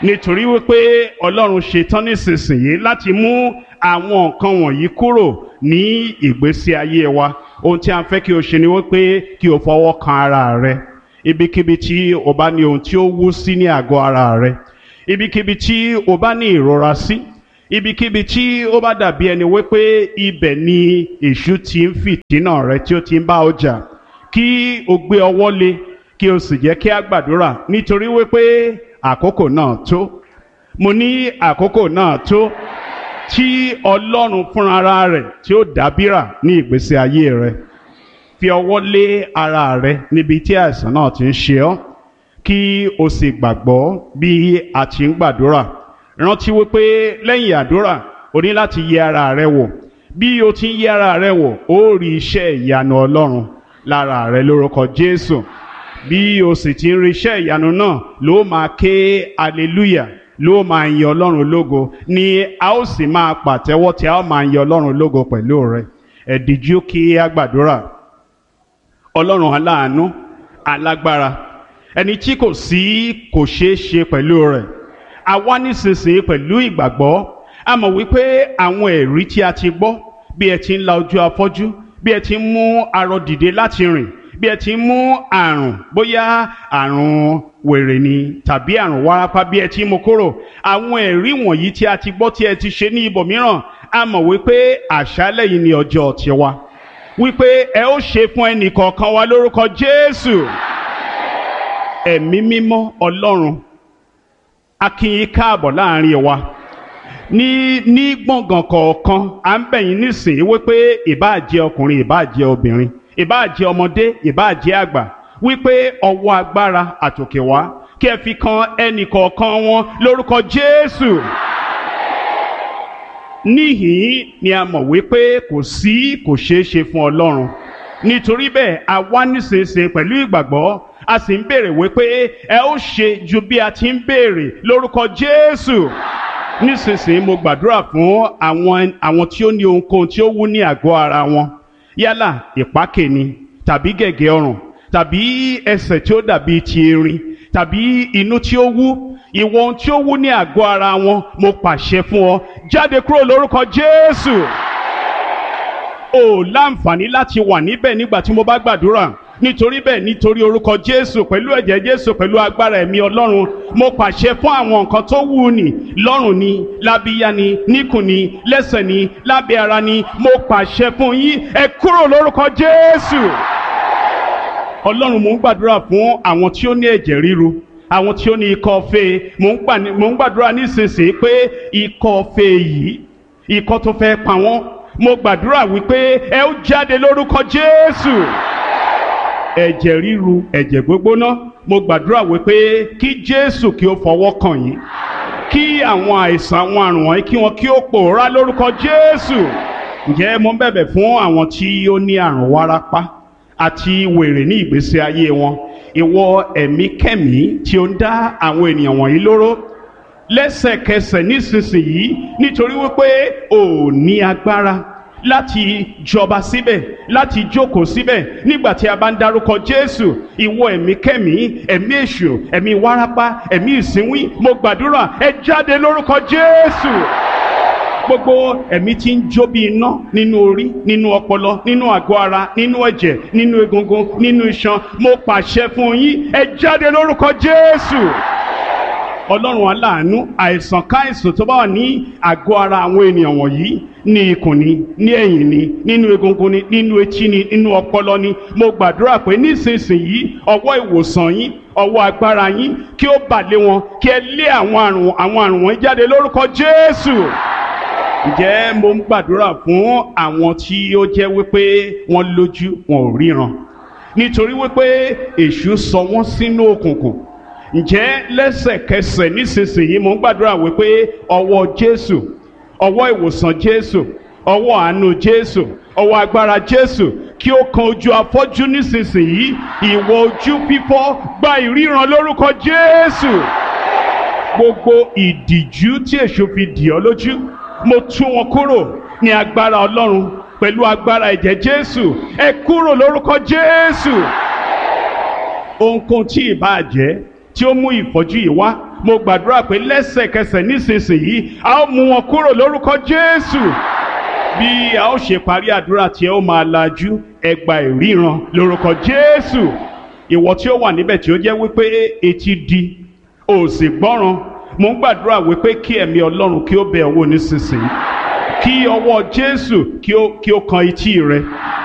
nítorí wípé Ọlọ́run ṣetán nísinsìnyí láti mú àwọn nǹkan wọ̀nyí kúrò ní ìgbésí ayé wa. Ohun tí a fẹ́ kí o ṣe ni wípé kí o fọwọ́ kan ara rẹ ibikíbi tí o bá ní ohun tí ó wú sí ní àgọ́ ara rẹ, ibikíbi tí o bá ní ìrora sí, ibikíbi tí ó bá dàbí ẹni wípé ibẹ̀ ni èṣù ti ń fìtínà rẹ tí ó ti ń bá ọ jà, kí o gbé ọwọ́ lé kí o sì jẹ́ kí a gbàdúrà nítorí wípé àkókò náà tó. Mo ní àkókò náà tó tí Ọlọ́run fúnra rẹ̀ tí ó dábìrà ní ìgbésí ayé rẹ. Fi ọwọ́ lé ara rẹ níbi tí àìsàn náà ti ń ṣe ọ́ kí o sì gbàgbọ́ bí a ti ń gbàdúrà. Rántí wípé lẹ́yìn àdúrà o ní láti yẹ ara rẹ wò. Bí o ti ń yẹ ara rẹ wò ó rí iṣẹ́ ìyanu Ọlọ́run lára rẹ lórúkọ Jésù. Bí o sì ti ń rí iṣẹ́ ìyanu náà ló máa ké hallelujah, ló máa yin Ọlọ́run lógo, ni a ó sì máa pàtẹ́wọ́ tí a ó máa yin Ọlọ́run lógo pẹ̀lú rẹ. Ẹ díjú kí a gbàdúrà. Ọlọ́run aláàánú, alágbára, ẹni tí kò sí kò ṣeé ṣe pẹ̀lú rẹ̀. A wá nísinsìnyí pẹ̀lú ìgbàgbọ́. A mọ̀ wípé àwọn ẹ̀rí tí a ti gbọ́, bí ẹ ti ń la ojú afọ́jú, bí ẹ ti ń mú arọ dìde láti rìn, bí ẹ ti ń mú àrùn, bóyá àrùn wèrè ni tàbí àrùn wárápá, bí ẹ ti ń mú kúrò. Àwọn ẹ̀rí wọ̀nyí tí a ti gbọ́ tí ẹ ti ṣe ní ibòmíràn, a mọ̀ wípé àṣálẹ́ yìí ni ọjọ́ tiwa, wípé ẹ ó ṣe fún ẹnì kọ̀ọ̀kan wa lórúkọ Jésù. Ẹ̀mí mímọ́ Ọlọ́run, a kí yín káàbọ̀ láàrin wa ní ní gbọ̀ngàn kọ̀ọ̀kan. À ń bẹ̀ yín nísìnyí wípé ìbáà jẹ́ ọkùnrin, ìbáà jẹ́ obìnrin, ìbáà jẹ́ ọmọdé, ìbáà jẹ́ àgbà, wípé ọwọ́ agbára àtòkè wá kí ẹ fi kan ẹnì kọ̀ọ̀kan wọn lórúkọ Jésù. Níhìn ni a mọ̀ wípé kò sí kò ṣeé ṣe fún Ọlọ́run. Nítorí bẹ́ẹ̀ a wá nísinsìnyí pẹ̀lú ìgbàgbọ́, a sì ń béèrè wípé ẹ ó ṣe ju bí a ti ń béèrè lórúkọ Jésù. Nísinsìnyí mo gbàdúrà fún àwọn àwọn tí ó ní ohunkóhun tí ó wú ní àgọ́ ara wọn, yálà ìpákè ni tàbí gẹ̀gẹ̀ ọrùn tàbí ẹsẹ̀ tí ó dàbí ti erin tàbí inú tí ó wú. Ìwọ ohun tí ó wú ní àgọ́ ara wọn, mo pàṣẹ fún ọ, jáde kúrò lórúkọ Jésù. O láǹfààní láti wà níbẹ̀ nígbà tí mo bá gbàdúrà. Nítorí bẹ́ẹ̀, nítorí orúkọ Jésù, pẹ̀lú ẹ̀jẹ̀ Jésù, pẹ̀lú agbára ẹ̀mí Ọlọ́run, mo pàṣẹ fún àwọn nǹkan tó wú ni, lọ́rùn ni, lábíyá ni, níkùn ni, lẹ́sẹ̀ ni, lábẹ́ ara ni, mo pàṣẹ fún yín, ẹ kúrò lórúkọ Jésù. Ọlọ́run, mo ń gbàdúrà fún àwọn tí ó ní ẹ̀jẹ̀ ríru, àwọn tí ó ní ikọ́ fée. Mo ń gbàdúrà nísinsìnyí pé ikọ́ fée yìí, ikọ́ tó fẹ́ pa wọ́n, mo gbàdúrà wípé ẹ ó jáde lórúkọ Jésù. Ẹ̀jẹ̀ ríru, ẹ̀jẹ̀ gbógbóná, mo gbàdúrà wípé kí Jésù kí ó fọwọ́ kàn yín, kí àwọn àìsàn àwọn àrùn wọ̀nyí kí wọn kí ó pòórá lórúkọ Jésù. Ǹjẹ́ mo ń bẹ̀bẹ̀ fún àwọn tí ó ní àrùn wárápá àti wèrè ní ìgbésí ayé wọn. Ìwọ ẹ̀mí kẹ́mí tí ó ń dá àwọn ènìyàn wọ̀nyí lóró, lẹ́sẹ̀kẹsẹ̀ nísinsìnyí, nítorí wípé ò ní agbára láti jọba síbẹ̀, láti jókòó síbẹ̀ nígbà tí a bá ń dárúkọ Jésù. Ìwọ ẹ̀mí kẹ́mí, ẹ̀mí èṣù, ẹ̀mí wárápá, ẹ̀mí ìsínwín, mo gbàdúrà ẹ jáde lórúkọ Jésù. Gbogbo ẹ̀mí tí ń jó bí iná nínú orí, nínú ọpọlọ, nínú àgọ́ ara, nínú ẹ̀jẹ̀, nínú egungun, nínú iṣan, mo pàṣẹ fún yín, ẹ jáde lórúkọ Jésù. Ọlọ́run aláàánú, àìsàn káìsàn tó bá wà ní àgọ́ ara àwọn ènìyàn wọ̀nyí, ní ikùn ni, ní ẹ̀yìn ni, nínú egungun ni, nínú etí ni, nínú ọpọlọ ni, mo gbàdúrà pé nísinsìnyí ọwọ́ ìwòsàn yín, ọwọ́ agbára yín kí ó bà lé wọn, kí ẹ lé àwọn àrùn àwọn àrùn wọn jáde lórúkọ Jésù. Ǹjẹ́ mo ń gbàdúrà fún àwọn tí ó jẹ́ wípé wọ́n lójú wọn ò ríran, nítorí wípé èṣù sọ wọ́n sínú òkùnkùn. Ǹjẹ́ lẹ́sẹ̀kẹsẹ̀ nísinsìnyí mo ń gbàdúrà wípé ọwọ́ Jésù, ọwọ́ ìwòsàn Jésù, ọwọ́ àánú Jésù, ọwọ́ agbára Jésù kí ó kan ojú afọ́jú nísinsìnyí. Ìwọ ojú fífọ́, gba ìríran lórúkọ Jésù. Gbogbo ìdìjú tí èṣù fi dì ọ́ lójú, mo tú wọn kúrò ní agbára Ọlọ́run pẹ̀lú agbára ẹ̀jẹ̀ Jésù. Ẹ kúrò lórúkọ Jésù. Ohunkóhun tí ìbáà jẹ́ tí ó mú ìfọ́jú yìí wá, mo gbàdúrà pé lẹ́sẹ̀kẹsẹ̀ nísinsìnyí a ó mú wọn kúrò lórúkọ Jésù. Bí a ó ṣe parí àdúrà tí ẹ ó máa lajú, ẹ gba ìríran lórúkọ Jésù. Ìwọ tí ó wà níbẹ̀ tí ó jẹ́ wípé etí di ò sì gbọ́ràn, mo ń gbàdúrà wípé kí ẹ̀mí Ọlọ́run kí ó bẹ̀ ọ́ wò nísinsìnyí, kí ọwọ́ Jésù kí ó kí ó kan etí rẹ,